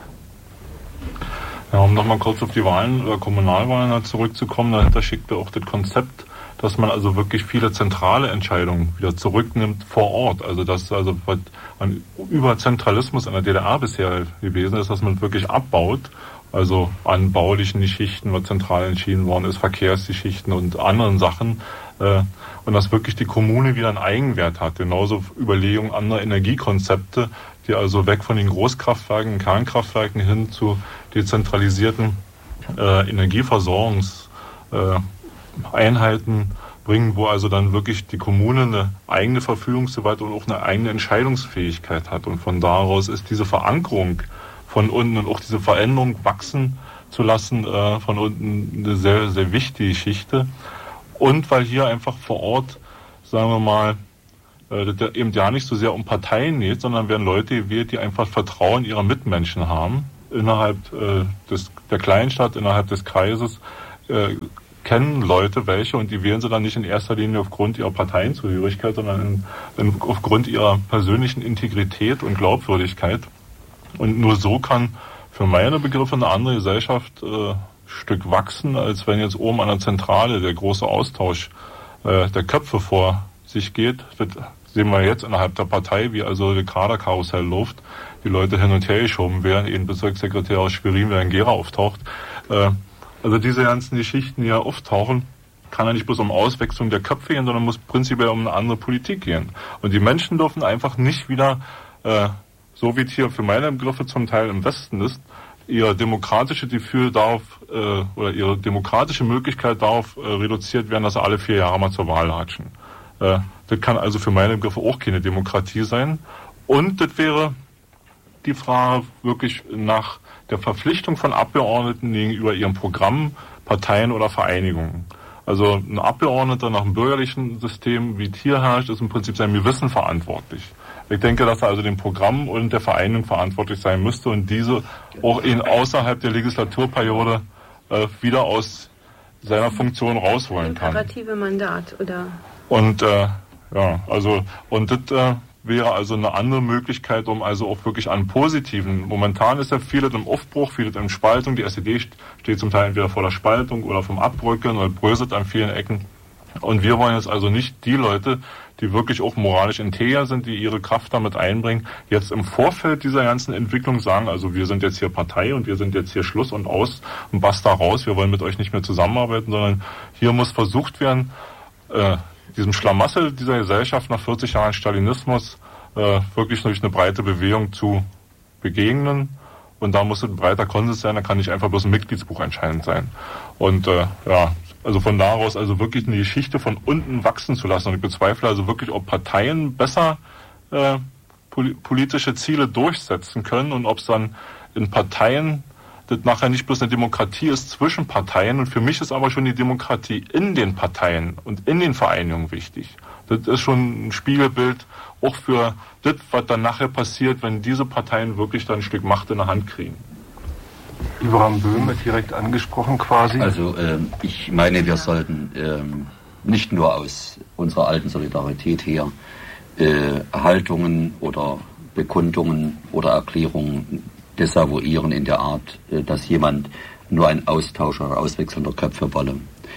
S2: Ja, um nochmal kurz auf die Wahlen oder Kommunalwahlen zurückzukommen, dahinter schickte auch das Konzept, dass man also wirklich viele zentrale Entscheidungen wieder zurücknimmt vor Ort. Also dass also was an über Zentralismus in der D D R bisher gewesen ist, dass man wirklich abbaut, also an baulichen Geschichten, was zentral entschieden worden ist, Verkehrsgeschichten und anderen Sachen, äh, und dass wirklich die Kommune wieder einen Eigenwert hat. Genauso Überlegungen anderer Energiekonzepte, die also weg von den Großkraftwerken, Kernkraftwerken hin zu dezentralisierten äh, Energieversorgungseinheiten bringen, wo also dann wirklich die Kommune eine eigene Verfügungsgewalt und auch eine eigene Entscheidungsfähigkeit hat. Und von daraus ist diese Verankerung von unten und auch diese Veränderung wachsen zu lassen, äh, von unten eine sehr, sehr wichtige Geschichte. Und weil hier einfach vor Ort, sagen wir mal, äh, das eben ja nicht so sehr um Parteien geht, sondern werden Leute gewählt, die einfach Vertrauen ihrer Mitmenschen haben, innerhalb äh, des, der Kleinstadt, innerhalb des Kreises, äh, kennen Leute welche und die wählen sie dann nicht in erster Linie aufgrund ihrer Parteienzugehörigkeit, sondern in, in, aufgrund ihrer persönlichen Integrität und Glaubwürdigkeit. Und nur so kann für meine Begriffe eine andere Gesellschaft äh, Stück wachsen, als wenn jetzt oben an der Zentrale der große Austausch äh, der Köpfe vor sich geht. Das sehen wir jetzt innerhalb der Partei, wie also der Kaderkarussell läuft, die Leute hin und her geschoben werden, eben Bezirkssekretär aus Schwerin, wer in Gera auftaucht. Äh, Also diese ganzen Geschichten, die ja auftauchen, kann ja nicht bloß um Auswechslung der Köpfe gehen, sondern muss prinzipiell um eine andere Politik gehen. Und die Menschen dürfen einfach nicht wieder, äh, so wie es hier für meine Begriffe zum Teil im Westen ist, ihre demokratische Gefühl darauf, äh, oder ihre demokratische Möglichkeit darauf äh, reduziert werden, dass sie alle vier Jahre mal zur Wahl latschen. Äh, das kann also für meine Begriffe auch keine Demokratie sein. Und das wäre die Frage wirklich nach der Verpflichtung von Abgeordneten gegenüber ihrem Programm, Parteien oder Vereinigungen. Also ein Abgeordneter nach dem bürgerlichen System, wie es hier herrscht, ist im Prinzip seinem Gewissen verantwortlich. Ich denke, dass er also dem Programm und der Vereinigung verantwortlich sein müsste und diese auch in außerhalb der Legislaturperiode äh, wieder aus seiner Funktion rausholen kann.
S7: Imperative Mandat, oder?
S2: Und äh, ja, also und das äh, wäre also eine andere Möglichkeit, um also auch wirklich an positiven, momentan ist ja vieles im Aufbruch, vieles in Spaltung, die S E D steht zum Teil entweder vor der Spaltung oder vom Abbröckeln oder bröselt an vielen Ecken. Und wir wollen jetzt also nicht die Leute, die wirklich auch moralisch integer sind, die ihre Kraft damit einbringen, jetzt im Vorfeld dieser ganzen Entwicklung sagen, also wir sind jetzt hier Partei und wir sind jetzt hier Schluss und aus und basta raus, wir wollen mit euch nicht mehr zusammenarbeiten, sondern hier muss versucht werden, äh, diesem Schlamassel dieser Gesellschaft nach vierzig Jahren Stalinismus äh, wirklich durch eine breite Bewegung zu begegnen. Und da muss ein breiter Konsens sein, da kann nicht einfach bloß ein Mitgliedsbuch entscheidend sein. Und äh, ja, also von daraus also wirklich eine Geschichte von unten wachsen zu lassen. Und ich bezweifle also wirklich, ob Parteien besser äh, pol- politische Ziele durchsetzen können und ob es dann in Parteien das nachher nicht bloß eine Demokratie ist zwischen Parteien. Und für mich ist aber schon die Demokratie in den Parteien und in den Vereinigungen wichtig. Das ist schon ein Spiegelbild auch für das, was dann nachher passiert, wenn diese Parteien wirklich dann ein Stück Macht in der Hand kriegen.
S3: Ibrahim Böhm wird direkt angesprochen quasi.
S6: Also ähm, ich meine, wir sollten ähm, nicht nur aus unserer alten Solidarität her äh, Haltungen oder Bekundungen oder Erklärungen desavouieren in der Art, äh, dass jemand nur ein Austausch oder Auswechseln der Köpfe wolle.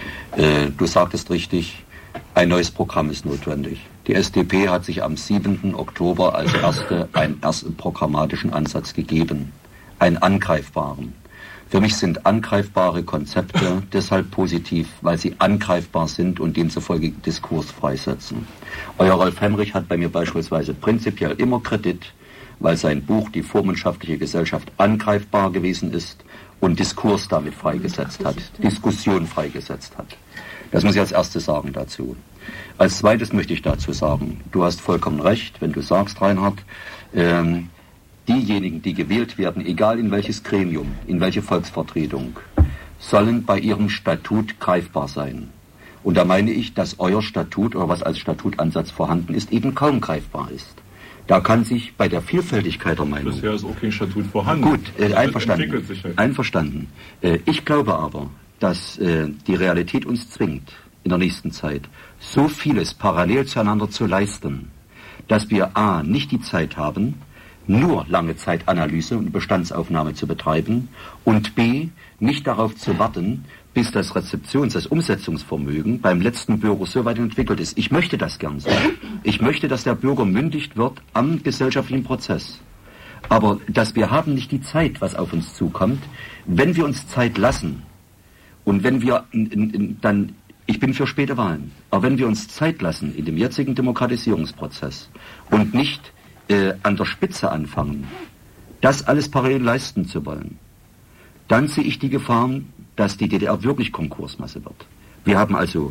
S6: Äh, du sagtest richtig, ein neues Programm ist notwendig. Die S D P hat sich am siebenten Oktober als erste einen ersten programmatischen Ansatz gegeben, einen angreifbaren. Für mich sind angreifbare Konzepte deshalb positiv, weil sie angreifbar sind und demzufolge Diskurs freisetzen. Euer Rolf Hemrich hat bei mir beispielsweise prinzipiell immer Kredit, weil sein Buch Die vormundschaftliche Gesellschaft angreifbar gewesen ist und Diskurs damit freigesetzt hat, Diskussion freigesetzt hat. Das muss ich als erstes sagen dazu. Als zweites möchte ich dazu sagen, du hast vollkommen recht, wenn du sagst, Reinhard, ähm, diejenigen, die gewählt werden, egal in welches Gremium, in welche Volksvertretung, sollen bei ihrem Statut greifbar sein. Und da meine ich, dass euer Statut oder was als Statutansatz vorhanden ist, eben kaum greifbar ist. Da kann sich bei der Vielfältigkeit der Meinung...
S2: Bisher ist auch kein Statut vorhanden.
S6: Gut, äh, einverstanden.
S2: Halt.
S6: Einverstanden. Äh, ich glaube aber, dass äh, die Realität uns zwingt, in der nächsten Zeit so vieles parallel zueinander zu leisten, dass wir a. nicht die Zeit haben, nur lange Zeitanalyse und Bestandsaufnahme zu betreiben und b. nicht darauf zu warten, bis das Rezeptions-, das Umsetzungsvermögen beim letzten Bürger so weit entwickelt ist. Ich möchte das gern so. Ich möchte, dass der Bürger mündigt wird am gesellschaftlichen Prozess. Aber dass wir haben nicht die Zeit, was auf uns zukommt, wenn wir uns Zeit lassen und wenn wir in, in, dann, ich bin für späte Wahlen, aber wenn wir uns Zeit lassen in dem jetzigen Demokratisierungsprozess und nicht äh, an der Spitze anfangen, das alles parallel leisten zu wollen, dann sehe ich die Gefahren, dass die D D R wirklich Konkursmasse wird. Wir haben also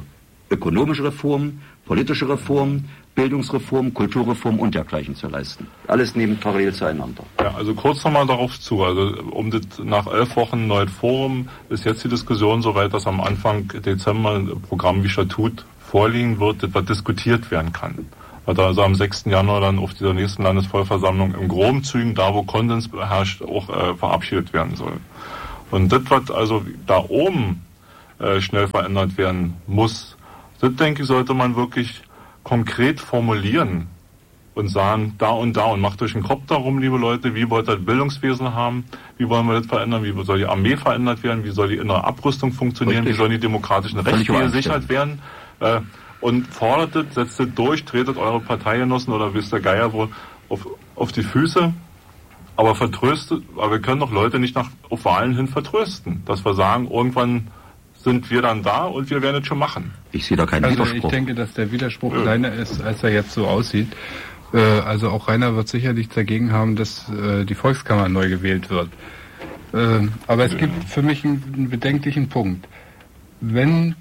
S6: ökonomische Reformen, politische Reformen, Bildungsreform, Kulturreform und dergleichen zu leisten. Alles neben parallel zueinander.
S2: Ja, also kurz nochmal darauf zu. Also um das nach elf Wochen neues Forum ist jetzt die Diskussion soweit, dass am Anfang Dezember ein Programm wie Statut vorliegen wird, das was diskutiert werden kann. Weil da also am sechsten Januar dann auf dieser nächsten Landesvollversammlung im groben Zügen, da wo Konsens herrscht, auch äh, verabschiedet werden soll. Und das, was also da oben äh, schnell verändert werden muss, das, denke ich, sollte man wirklich konkret formulieren und sagen, da und da, und macht euch einen Kopf darum, liebe Leute, wie wollt ihr das Bildungswesen haben, wie wollen wir das verändern, wie soll die Armee verändert werden, wie soll die innere Abrüstung funktionieren,
S6: Richtig.
S2: Wie sollen die demokratischen Rechte gesichert werden, äh, und fordert es, setzt es durch, tretet eure Parteigenossen oder wisst der Geier wohl auf, auf die Füße, aber vertröstet, aber wir können doch Leute nicht nach, auf Wahlen hin vertrösten, dass wir sagen, irgendwann sind wir dann da und wir werden es schon machen.
S6: Ich sehe da keinen
S8: also
S6: Widerspruch.
S8: Ich denke, dass der Widerspruch ja. kleiner ist, als er jetzt so aussieht. Äh, also auch Rainer wird sicherlich dagegen haben, dass äh, die Volkskammer neu gewählt wird. Äh, aber es ja. gibt für mich einen, einen bedenklichen Punkt. Wenn,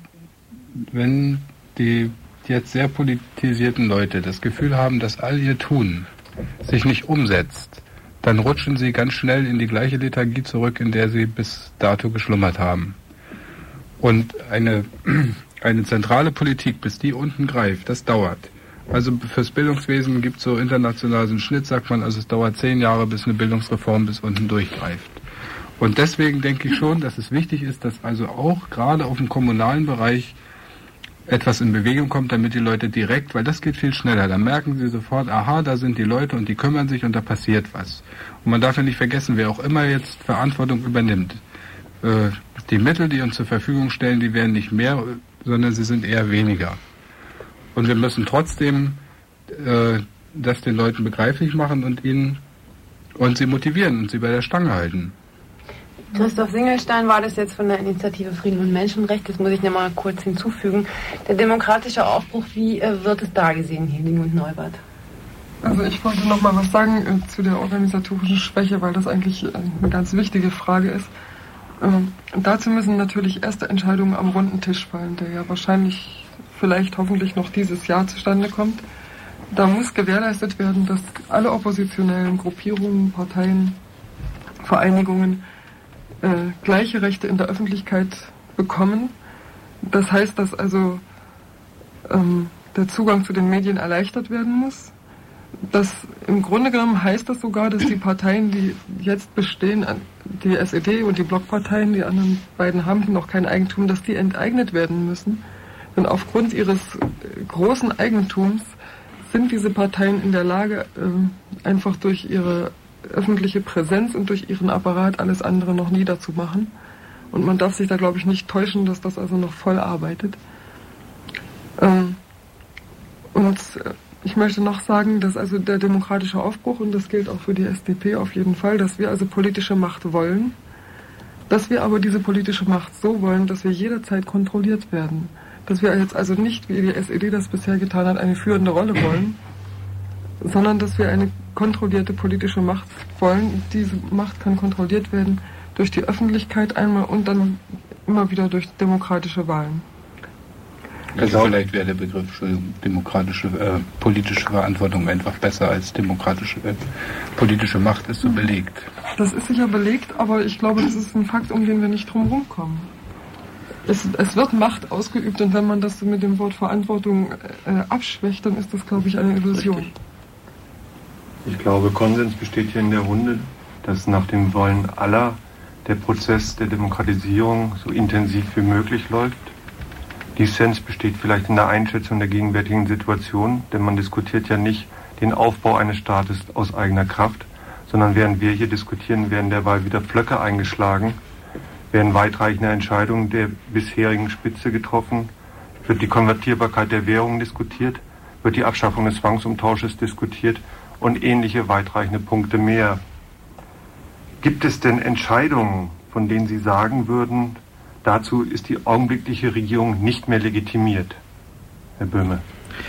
S8: wenn die jetzt sehr politisierten Leute das Gefühl haben, dass all ihr Tun sich nicht umsetzt, dann rutschen sie ganz schnell in die gleiche Lethargie zurück, in der sie bis dato geschlummert haben. Und eine, eine zentrale Politik, bis die unten greift, das dauert. Also fürs Bildungswesen gibt es so international so einen Schnitt, sagt man, also es dauert zehn Jahre, bis eine Bildungsreform bis unten durchgreift. Und deswegen denke ich schon, dass es wichtig ist, dass also auch gerade auf dem kommunalen Bereich etwas in Bewegung kommt, damit die Leute direkt, weil das geht viel schneller, dann merken sie sofort, aha, da sind die Leute und die kümmern sich und da passiert was. Und man darf ja nicht vergessen, wer auch immer jetzt Verantwortung übernimmt. Äh, die Mittel, die uns zur Verfügung stellen, die werden nicht mehr, sondern sie sind eher weniger. Und wir müssen trotzdem äh, das den Leuten begreiflich machen und ihnen und sie motivieren und sie bei der Stange halten.
S7: Christoph Singelstein war das jetzt von der Initiative Frieden und Menschenrecht. Das muss ich noch mal kurz hinzufügen. Der demokratische Aufbruch, wie äh, wird es da gesehen, Hilding und Neubert?
S1: Also ich wollte noch mal was sagen äh, zu der organisatorischen Schwäche, weil das eigentlich äh, eine ganz wichtige Frage ist. Ähm, dazu müssen natürlich erste Entscheidungen am runden Tisch fallen, der ja wahrscheinlich, vielleicht hoffentlich noch dieses Jahr zustande kommt. Da muss gewährleistet werden, dass alle oppositionellen Gruppierungen, Parteien, Vereinigungen äh, gleiche Rechte in der Öffentlichkeit bekommen. Das heißt, dass also ähm, der Zugang zu den Medien erleichtert werden muss. Das im Grunde genommen heißt das sogar, dass die Parteien, die jetzt bestehen, die S E D und die Blockparteien, die anderen beiden haben noch kein Eigentum, dass die enteignet werden müssen. Denn aufgrund ihres großen Eigentums sind diese Parteien in der Lage, äh, einfach durch ihre öffentliche Präsenz und durch ihren Apparat alles andere noch niederzumachen. Und man darf sich da, glaube ich, nicht täuschen, dass das also noch voll arbeitet. Ähm, und äh, ich möchte noch sagen, dass also der demokratische Aufbruch, und das gilt auch für die S D P auf jeden Fall, dass wir also politische Macht wollen, dass wir aber diese politische Macht so wollen, dass wir jederzeit kontrolliert werden. Dass wir jetzt also nicht, wie die S E D das bisher getan hat, eine führende Rolle wollen, sondern dass wir eine kontrollierte politische Macht wollen. Und diese Macht kann kontrolliert werden durch die Öffentlichkeit einmal und dann immer wieder durch demokratische Wahlen.
S8: Also vielleicht wäre der Begriff für demokratische, äh, politische Verantwortung einfach besser als demokratische, äh, politische Macht ist so belegt.
S1: Das ist sicher belegt, aber ich glaube, das ist ein Fakt, um den wir nicht drum rumkommen. Es, es wird Macht ausgeübt und wenn man das mit dem Wort Verantwortung äh, abschwächt, dann ist das, glaube ich, eine Illusion.
S3: Ich glaube, Konsens besteht hier in der Runde, dass nach dem Wollen aller der Prozess der Demokratisierung so intensiv wie möglich läuft. Dissens besteht vielleicht in der Einschätzung der gegenwärtigen Situation, denn man diskutiert ja nicht den Aufbau eines Staates aus eigener Kraft, sondern während wir hier diskutieren, werden derweil wieder Pflöcke eingeschlagen, werden weitreichende Entscheidungen der bisherigen Spitze getroffen, wird die Konvertierbarkeit der Währung diskutiert, wird die Abschaffung des Zwangsumtausches diskutiert und ähnliche weitreichende Punkte mehr. Gibt es denn Entscheidungen, von denen Sie sagen würden, dazu ist die augenblickliche Regierung nicht mehr legitimiert? Herr Böhme.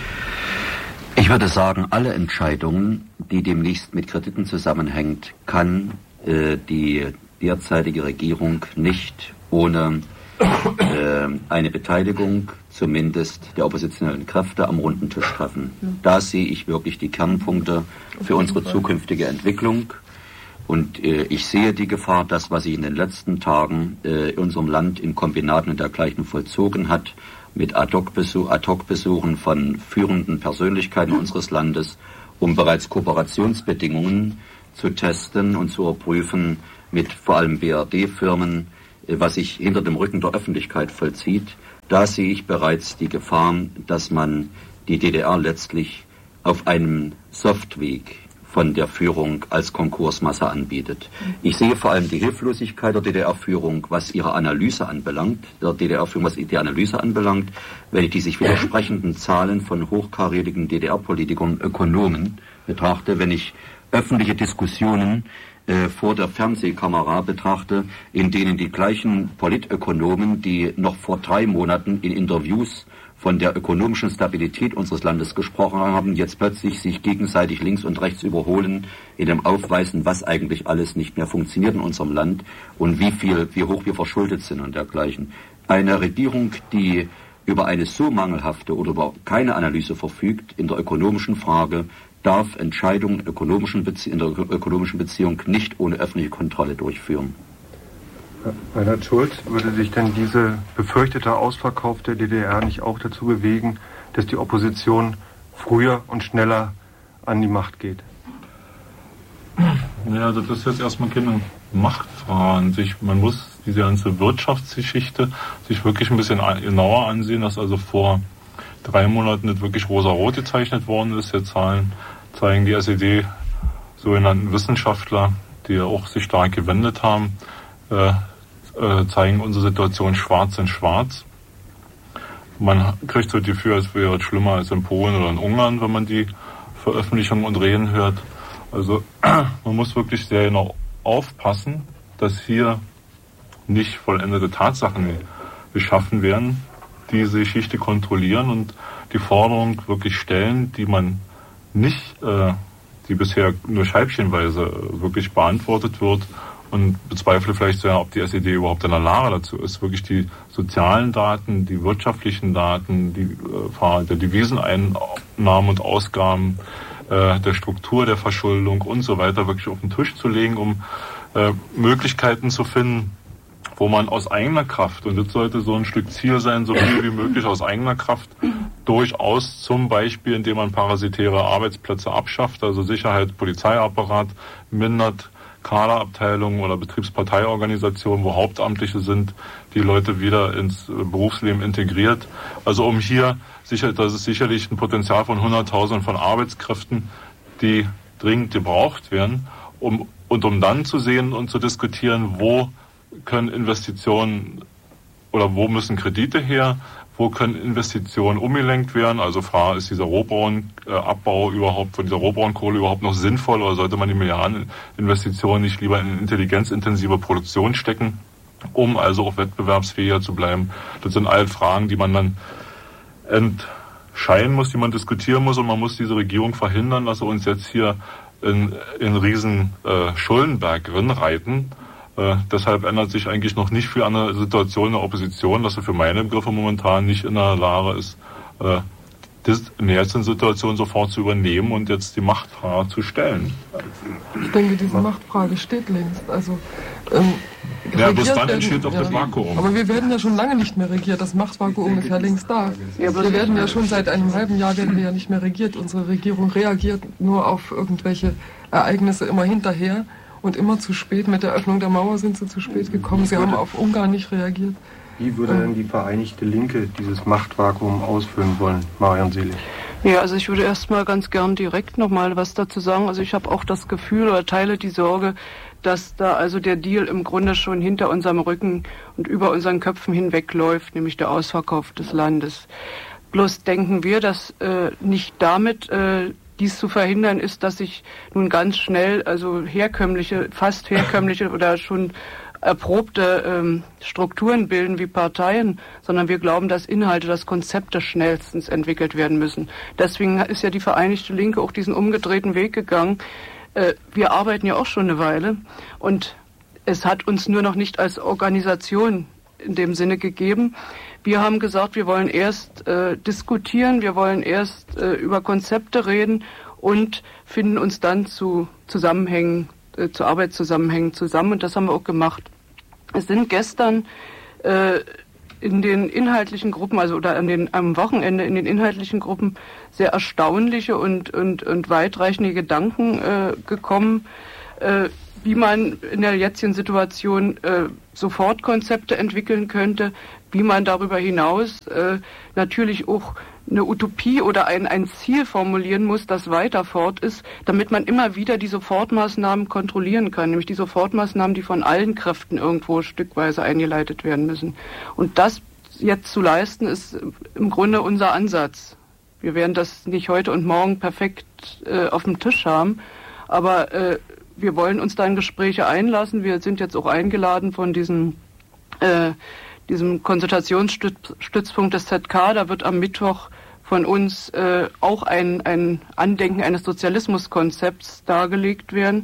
S6: Ich würde sagen, alle Entscheidungen, die demnächst mit Krediten zusammenhängt, kann äh, die derzeitige Regierung nicht ohne äh, eine Beteiligung zumindest der oppositionellen Kräfte am runden Tisch treffen. Da sehe ich wirklich die Kernpunkte für unsere zukünftige Entwicklung. Und äh, ich sehe die Gefahr, das, was sich in den letzten Tagen äh, in unserem Land in Kombinaten und dergleichen vollzogen hat, mit Ad-hoc-Besuch, Ad-hoc-Besuchen von führenden Persönlichkeiten unseres Landes, um bereits Kooperationsbedingungen zu testen und zu überprüfen mit vor allem B R D-Firmen, äh, was sich hinter dem Rücken der Öffentlichkeit vollzieht. Da sehe ich bereits die Gefahr, dass man die D D R letztlich auf einem Softweg von der Führung als Konkursmasse anbietet. Ich sehe vor allem die Hilflosigkeit der D D R-Führung, was ihre Analyse anbelangt, der D D R-Führung, was die Analyse anbelangt, wenn ich die sich widersprechenden Zahlen von hochkarätigen D D R-Politikern, Ökonomen betrachte, wenn ich öffentliche Diskussionen äh, vor der Fernsehkamera betrachte, in denen die gleichen Politökonomen, die noch vor drei Monaten in Interviews von der ökonomischen Stabilität unseres Landes gesprochen haben, jetzt plötzlich sich gegenseitig links und rechts überholen, in dem Aufweisen, was eigentlich alles nicht mehr funktioniert in unserem Land und wie viel, wie hoch wir verschuldet sind und dergleichen. Eine Regierung, die über eine so mangelhafte oder über keine Analyse verfügt in der ökonomischen Frage, darf Entscheidungen in, ökonomischen Bezie- in der ökonomischen Beziehung nicht ohne öffentliche Kontrolle durchführen.
S3: Reinhard Schulz, würde sich denn diese befürchtete Ausverkauf der D D R nicht auch dazu bewegen, dass die Opposition früher und schneller an die Macht geht?
S2: Ja, das ist jetzt erstmal keine Machtfrage an sich. Man muss diese ganze Wirtschaftsgeschichte sich wirklich ein bisschen genauer ansehen, dass also vor drei Monaten nicht wirklich rosa-rot gezeichnet worden ist. Jetzt Zahlen zeigen die S E D sogenannten Wissenschaftler, die ja auch sich stark gewendet haben, äh, äh, zeigen unsere Situation schwarz in schwarz. Man kriegt so das Gefühl, als wäre es schlimmer als in Polen oder in Ungarn, wenn man die Veröffentlichungen und Reden hört. Also man muss wirklich sehr genau aufpassen, dass hier nicht vollendete Tatsachen geschaffen werden, die diese Geschichte kontrollieren und die Forderung wirklich stellen, die man nicht, äh, die bisher nur scheibchenweise wirklich beantwortet wird, und bezweifle vielleicht sehr, ob die S E D überhaupt in der Lage dazu ist, wirklich die sozialen Daten, die wirtschaftlichen Daten, die äh, der Deviseneinnahmen und Ausgaben, äh, der Struktur der Verschuldung und so weiter wirklich auf den Tisch zu legen, um äh, Möglichkeiten zu finden, wo man aus eigener Kraft, und das sollte so ein Stück Ziel sein, so viel wie möglich aus eigener Kraft, durchaus zum Beispiel, indem man parasitäre Arbeitsplätze abschafft, also Sicherheit, Polizeiapparat mindert, Kaderabteilungen oder Betriebsparteiorganisationen, wo Hauptamtliche sind, die Leute wieder ins Berufsleben integriert. Also um hier, sicher, das ist sicherlich ein Potenzial von hunderttausenden von Arbeitskräften, die dringend gebraucht werden, um, und um dann zu sehen und zu diskutieren, wo können Investitionen oder wo müssen Kredite her, wo können Investitionen umgelenkt werden, also Frage, ist dieser Rohbraunabbau überhaupt, von dieser Rohbraunkohle überhaupt noch sinnvoll, oder sollte man die Milliardeninvestitionen nicht lieber in intelligenzintensive Produktion stecken, um also auch wettbewerbsfähiger zu bleiben. Das sind all Fragen, die man dann entscheiden muss, die man diskutieren muss, und man muss diese Regierung verhindern, dass sie uns jetzt hier in, in einen riesen äh, Schuldenberg rinreiten. Äh, deshalb ändert sich eigentlich noch nicht viel an der Situation in der Opposition, dass sie für meine Begriffe momentan nicht in der Lage ist, äh, das in der jetzigen Situation sofort zu übernehmen und jetzt die Machtfrage zu stellen.
S1: Ich denke, diese Machtfrage steht längst. Also, ähm,
S2: ja, bis dann entsteht doch ja, das Vakuum.
S1: Aber wir werden ja schon lange nicht mehr regiert. Das Machtvakuum ist ja längst da. Ja, wir werden ja schon seit einem halben Jahr werden wir ja nicht mehr regiert. Unsere Regierung reagiert nur auf irgendwelche Ereignisse immer hinterher. Und immer zu spät. Mit der Öffnung der Mauer sind sie zu spät gekommen. Sie haben auf Ungarn nicht reagiert.
S3: Wie würde denn die Vereinigte Linke dieses Machtvakuum ausfüllen wollen, Marion Selig?
S5: Ja, also ich würde erstmal ganz gern direkt nochmal was dazu sagen. Also ich habe auch das Gefühl oder teile die Sorge, dass da also der Deal im Grunde schon hinter unserem Rücken und über unseren Köpfen hinwegläuft, nämlich der Ausverkauf des Landes. Bloß denken wir, dass äh, nicht damit äh, dies zu verhindern ist, dass sich nun ganz schnell also herkömmliche, fast herkömmliche oder schon erprobte ähm, Strukturen bilden wie Parteien, sondern wir glauben, dass Inhalte, dass Konzepte schnellstens entwickelt werden müssen. Deswegen ist ja die Vereinigte Linke auch diesen umgedrehten Weg gegangen. Äh, wir arbeiten ja auch schon eine Weile und es hat uns nur noch nicht als Organisation in dem Sinne gegeben. Wir haben gesagt, wir wollen erst äh, diskutieren, wir wollen erst äh, über Konzepte reden und finden uns dann zu Zusammenhängen, äh, zu Arbeitszusammenhängen zusammen. Und das haben wir auch gemacht. Es sind gestern äh, in den inhaltlichen Gruppen, also oder an den, am Wochenende in den inhaltlichen Gruppen sehr erstaunliche und, und, und weitreichende Gedanken äh, gekommen, äh, wie man in der jetzigen Situation äh, Sofortkonzepte entwickeln könnte, wie man darüber hinaus äh, natürlich auch eine Utopie oder ein, ein Ziel formulieren muss, das weiter fort ist, damit man immer wieder die Sofortmaßnahmen kontrollieren kann, nämlich die Sofortmaßnahmen, die von allen Kräften irgendwo stückweise eingeleitet werden müssen. Und das jetzt zu leisten, ist im Grunde unser Ansatz. Wir werden das nicht heute und morgen perfekt äh, auf dem Tisch haben, aber äh, wir wollen uns da in Gespräche einlassen. Wir sind jetzt auch eingeladen von diesem, äh, diesem Konsultationsstützpunkt des Z K. Da wird am Mittwoch von uns äh, auch ein, ein Andenken eines Sozialismuskonzepts dargelegt werden.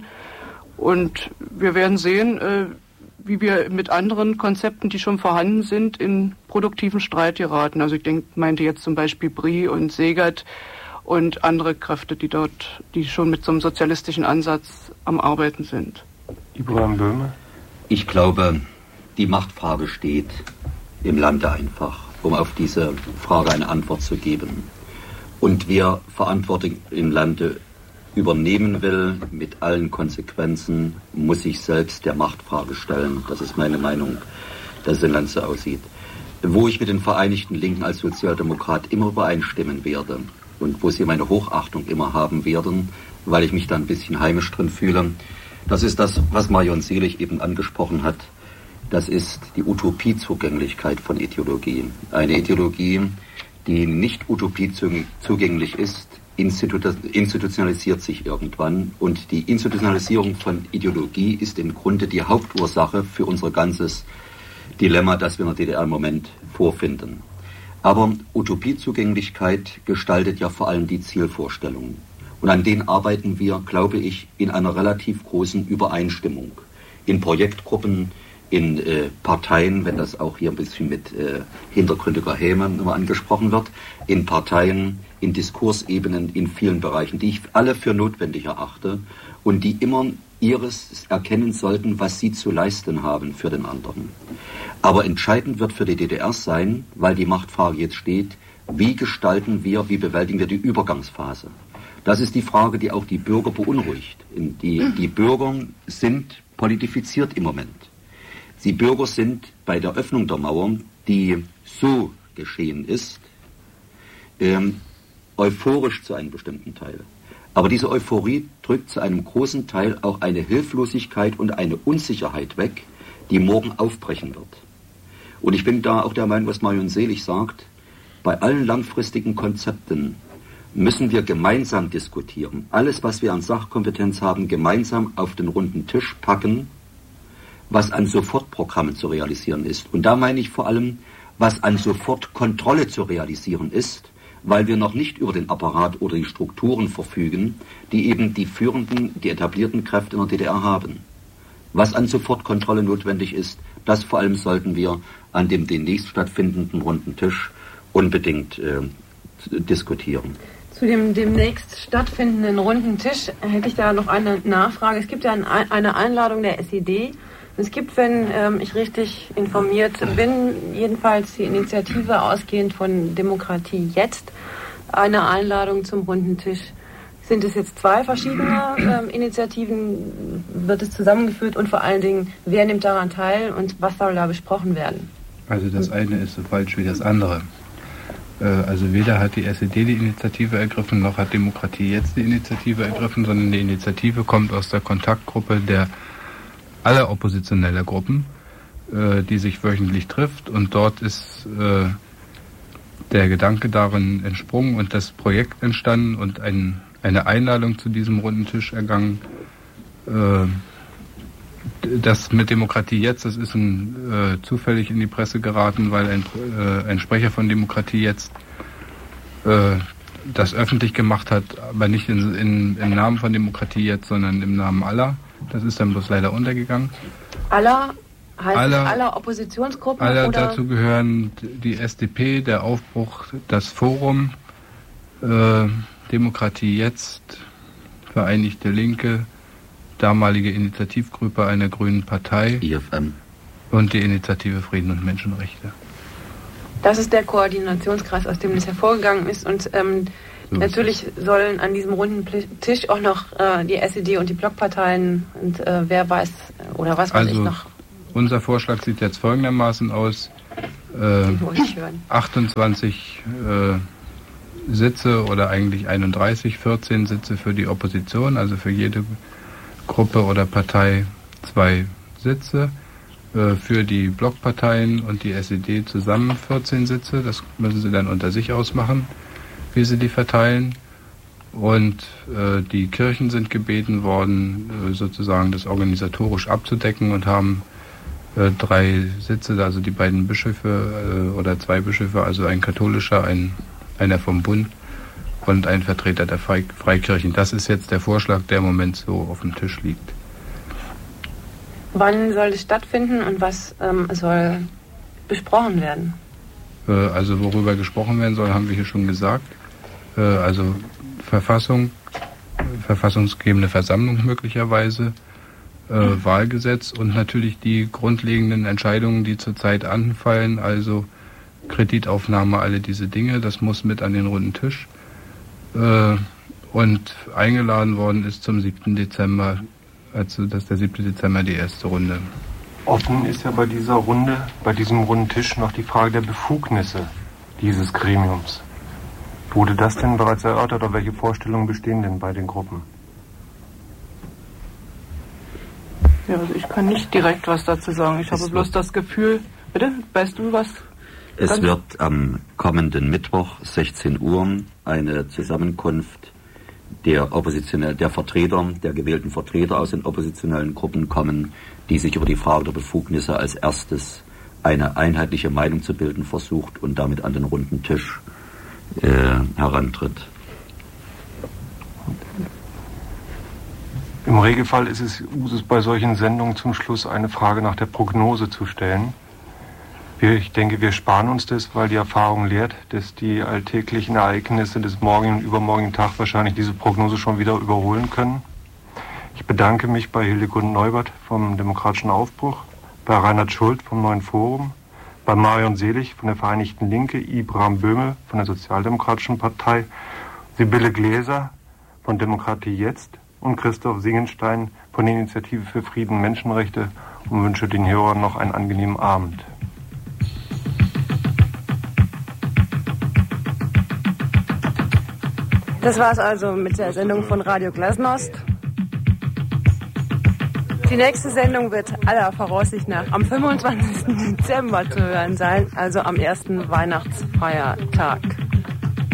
S5: Und wir werden sehen, äh, wie wir mit anderen Konzepten, die schon vorhanden sind, in produktiven Streit geraten. Also ich denke, meinte jetzt zum Beispiel Brie und Segert und andere Kräfte, die dort, die schon mit so einem sozialistischen Ansatz am Arbeiten sind.
S3: Ibrahim Böhme? Ich glaube, die Machtfrage steht im Lande einfach, um auf diese Frage eine Antwort zu geben. Und wer Verantwortung im Lande übernehmen will, mit allen Konsequenzen, muss sich selbst der Machtfrage stellen. Das ist meine Meinung, dass es im Land so aussieht. Wo ich mit den Vereinigten Linken als Sozialdemokrat immer übereinstimmen werde und wo sie meine Hochachtung immer haben werden, weil ich mich da ein bisschen heimisch drin fühle, das ist das, was Marion Selig eben angesprochen hat. Das ist die Utopiezugänglichkeit von Ideologie. Eine Ideologie, die nicht utopiezugänglich ist, institu- institutionalisiert sich irgendwann. Und die Institutionalisierung von Ideologie ist im Grunde die Hauptursache für unser ganzes Dilemma, das wir in der D D R im Moment vorfinden. Aber Utopiezugänglichkeit gestaltet ja vor allem die Zielvorstellungen. Und an denen arbeiten wir, glaube ich, in einer relativ großen Übereinstimmung. In Projektgruppen, in äh, Parteien, wenn das auch hier ein bisschen mit äh, hintergründiger Häme immer angesprochen wird, in Parteien, in Diskursebenen, in vielen Bereichen, die ich alle für notwendig erachte und die immer ihres erkennen sollten, was sie zu leisten haben für den anderen. Aber entscheidend wird für die D D R sein, weil die Machtfrage jetzt steht, wie gestalten wir, wie bewältigen wir die Übergangsphase? Das ist die Frage, die auch die Bürger beunruhigt. Die, die Bürger sind politifiziert im Moment. Die Bürger sind bei der Öffnung der Mauer, die so geschehen ist, ähm, euphorisch zu einem bestimmten Teil. Aber diese Euphorie drückt zu einem großen Teil auch eine Hilflosigkeit und eine Unsicherheit weg, die morgen aufbrechen wird. Und ich bin da auch der Meinung, was Marion Selig sagt, bei allen langfristigen Konzepten müssen wir gemeinsam diskutieren. Alles, was wir an Sachkompetenz haben, gemeinsam auf den runden Tisch packen, was an Sofortprogrammen zu realisieren ist. Und da meine ich vor allem, was an Sofortkontrolle zu realisieren ist, weil wir noch nicht über den Apparat oder die Strukturen verfügen, die eben die führenden, die etablierten Kräfte in der D D R haben. Was an Sofortkontrolle notwendig ist, das vor allem sollten wir an dem demnächst stattfindenden runden Tisch unbedingt äh, diskutieren.
S7: Zu dem demnächst stattfindenden runden Tisch hätte ich da noch eine Nachfrage. Es gibt ja eine Einladung der S E D. Es gibt, wenn ähm, ich richtig informiert bin, jedenfalls die Initiative ausgehend von Demokratie jetzt, eine Einladung zum runden Tisch. Sind es jetzt zwei verschiedene ähm, Initiativen? Wird es zusammengeführt und vor allen Dingen, wer nimmt daran teil und was soll da besprochen werden?
S8: Also das eine ist so falsch wie das andere. Äh, also weder hat die S E D die Initiative ergriffen, noch hat Demokratie jetzt die Initiative ergriffen, sondern die Initiative kommt aus der Kontaktgruppe der aller oppositioneller Gruppen, äh, die sich wöchentlich trifft, und dort ist äh, der Gedanke darin entsprungen und das Projekt entstanden und ein, eine Einladung zu diesem runden Tisch ergangen. Äh, das mit Demokratie jetzt, das ist ein, äh, zufällig in die Presse geraten, weil ein, äh, ein Sprecher von Demokratie jetzt äh, das öffentlich gemacht hat, aber nicht in, in, im Namen von Demokratie jetzt, sondern im Namen aller. Das ist dann bloß leider untergegangen.
S7: Allah Heißt
S8: aller,
S7: es aller Oppositionsgruppen?
S8: Aller
S7: oder?
S8: dazu gehören die S D P, der Aufbruch, das Forum, äh, Demokratie Jetzt, Vereinigte Linke, damalige Initiativgruppe einer grünen Partei
S6: I F M
S8: und die Initiative Frieden und Menschenrechte.
S7: Das ist der Koordinationskreis, aus dem das hervorgegangen ist. Und ähm, so natürlich sollen an diesem runden Tisch auch noch äh, die S E D und die Blockparteien und äh, wer weiß oder was weiß
S8: also,
S7: ich noch.
S8: Unser Vorschlag sieht jetzt folgendermaßen aus. Äh, achtundzwanzig äh, Sitze oder eigentlich einunddreißig, vierzehn Sitze für die Opposition, also für jede Gruppe oder Partei zwei Sitze. Äh, für die Blockparteien und die S E D zusammen vierzehn Sitze. Das müssen sie dann unter sich ausmachen, wie sie die verteilen. Und äh, die Kirchen sind gebeten worden, äh, sozusagen das organisatorisch abzudecken und haben äh, drei Sitze, also die beiden Bischöfe äh, oder zwei Bischöfe, also ein katholischer, ein, einer vom Bund und ein Vertreter der Fre- Freikirchen. Das ist jetzt der Vorschlag, der im Moment so auf dem Tisch liegt.
S7: Wann soll es stattfinden und was ähm, soll besprochen werden?
S8: Äh, also worüber gesprochen werden soll, haben wir hier schon gesagt. Äh, also Verfassung, verfassungsgebende Versammlung möglicherweise, äh, Wahlgesetz und natürlich die grundlegenden Entscheidungen, die zurzeit anfallen, also Kreditaufnahme, alle diese Dinge, das muss mit an den runden Tisch. Äh, und eingeladen worden ist zum siebten Dezember, also das ist der siebte Dezember die erste Runde.
S3: Offen ist ja bei dieser Runde, bei diesem runden Tisch noch die Frage der Befugnisse dieses Gremiums. Wurde das denn bereits erörtert oder welche Vorstellungen bestehen denn bei den Gruppen?
S5: Ja, also ich kann nicht direkt was dazu sagen. Ich es habe bloß das Gefühl, bitte, weißt du was?
S6: Es wird am kommenden Mittwoch, sechzehn Uhr, eine Zusammenkunft der oppositionellen, der Vertreter, der gewählten Vertreter aus den oppositionellen Gruppen kommen, die sich über die Frage der Befugnisse als erstes eine einheitliche Meinung zu bilden versucht und damit an den runden Tisch äh, herantritt.
S3: Im Regelfall ist es Usus, bei solchen Sendungen zum Schluss eine Frage nach der Prognose zu stellen. Wir, ich denke, wir sparen uns das, weil die Erfahrung lehrt, dass die alltäglichen Ereignisse des morgigen und übermorgigen Tages wahrscheinlich diese Prognose schon wieder überholen können. Ich bedanke mich bei Hildegund Neubert vom Demokratischen Aufbruch, bei Reinhard Schult vom Neuen Forum, bei Marion Selig von der Vereinigten Linke, Ibrahim Böhme von der Sozialdemokratischen Partei, Sibylle Gläser von Demokratie Jetzt und Christoph Singenstein von der Initiative für Frieden und Menschenrechte und wünsche den Hörern noch einen angenehmen Abend.
S7: Das war's also mit der Sendung von Radio Glasnost. Die nächste Sendung wird aller Voraussicht nach am fünfundzwanzigsten Dezember zu hören sein, also am ersten Weihnachtsfeiertag.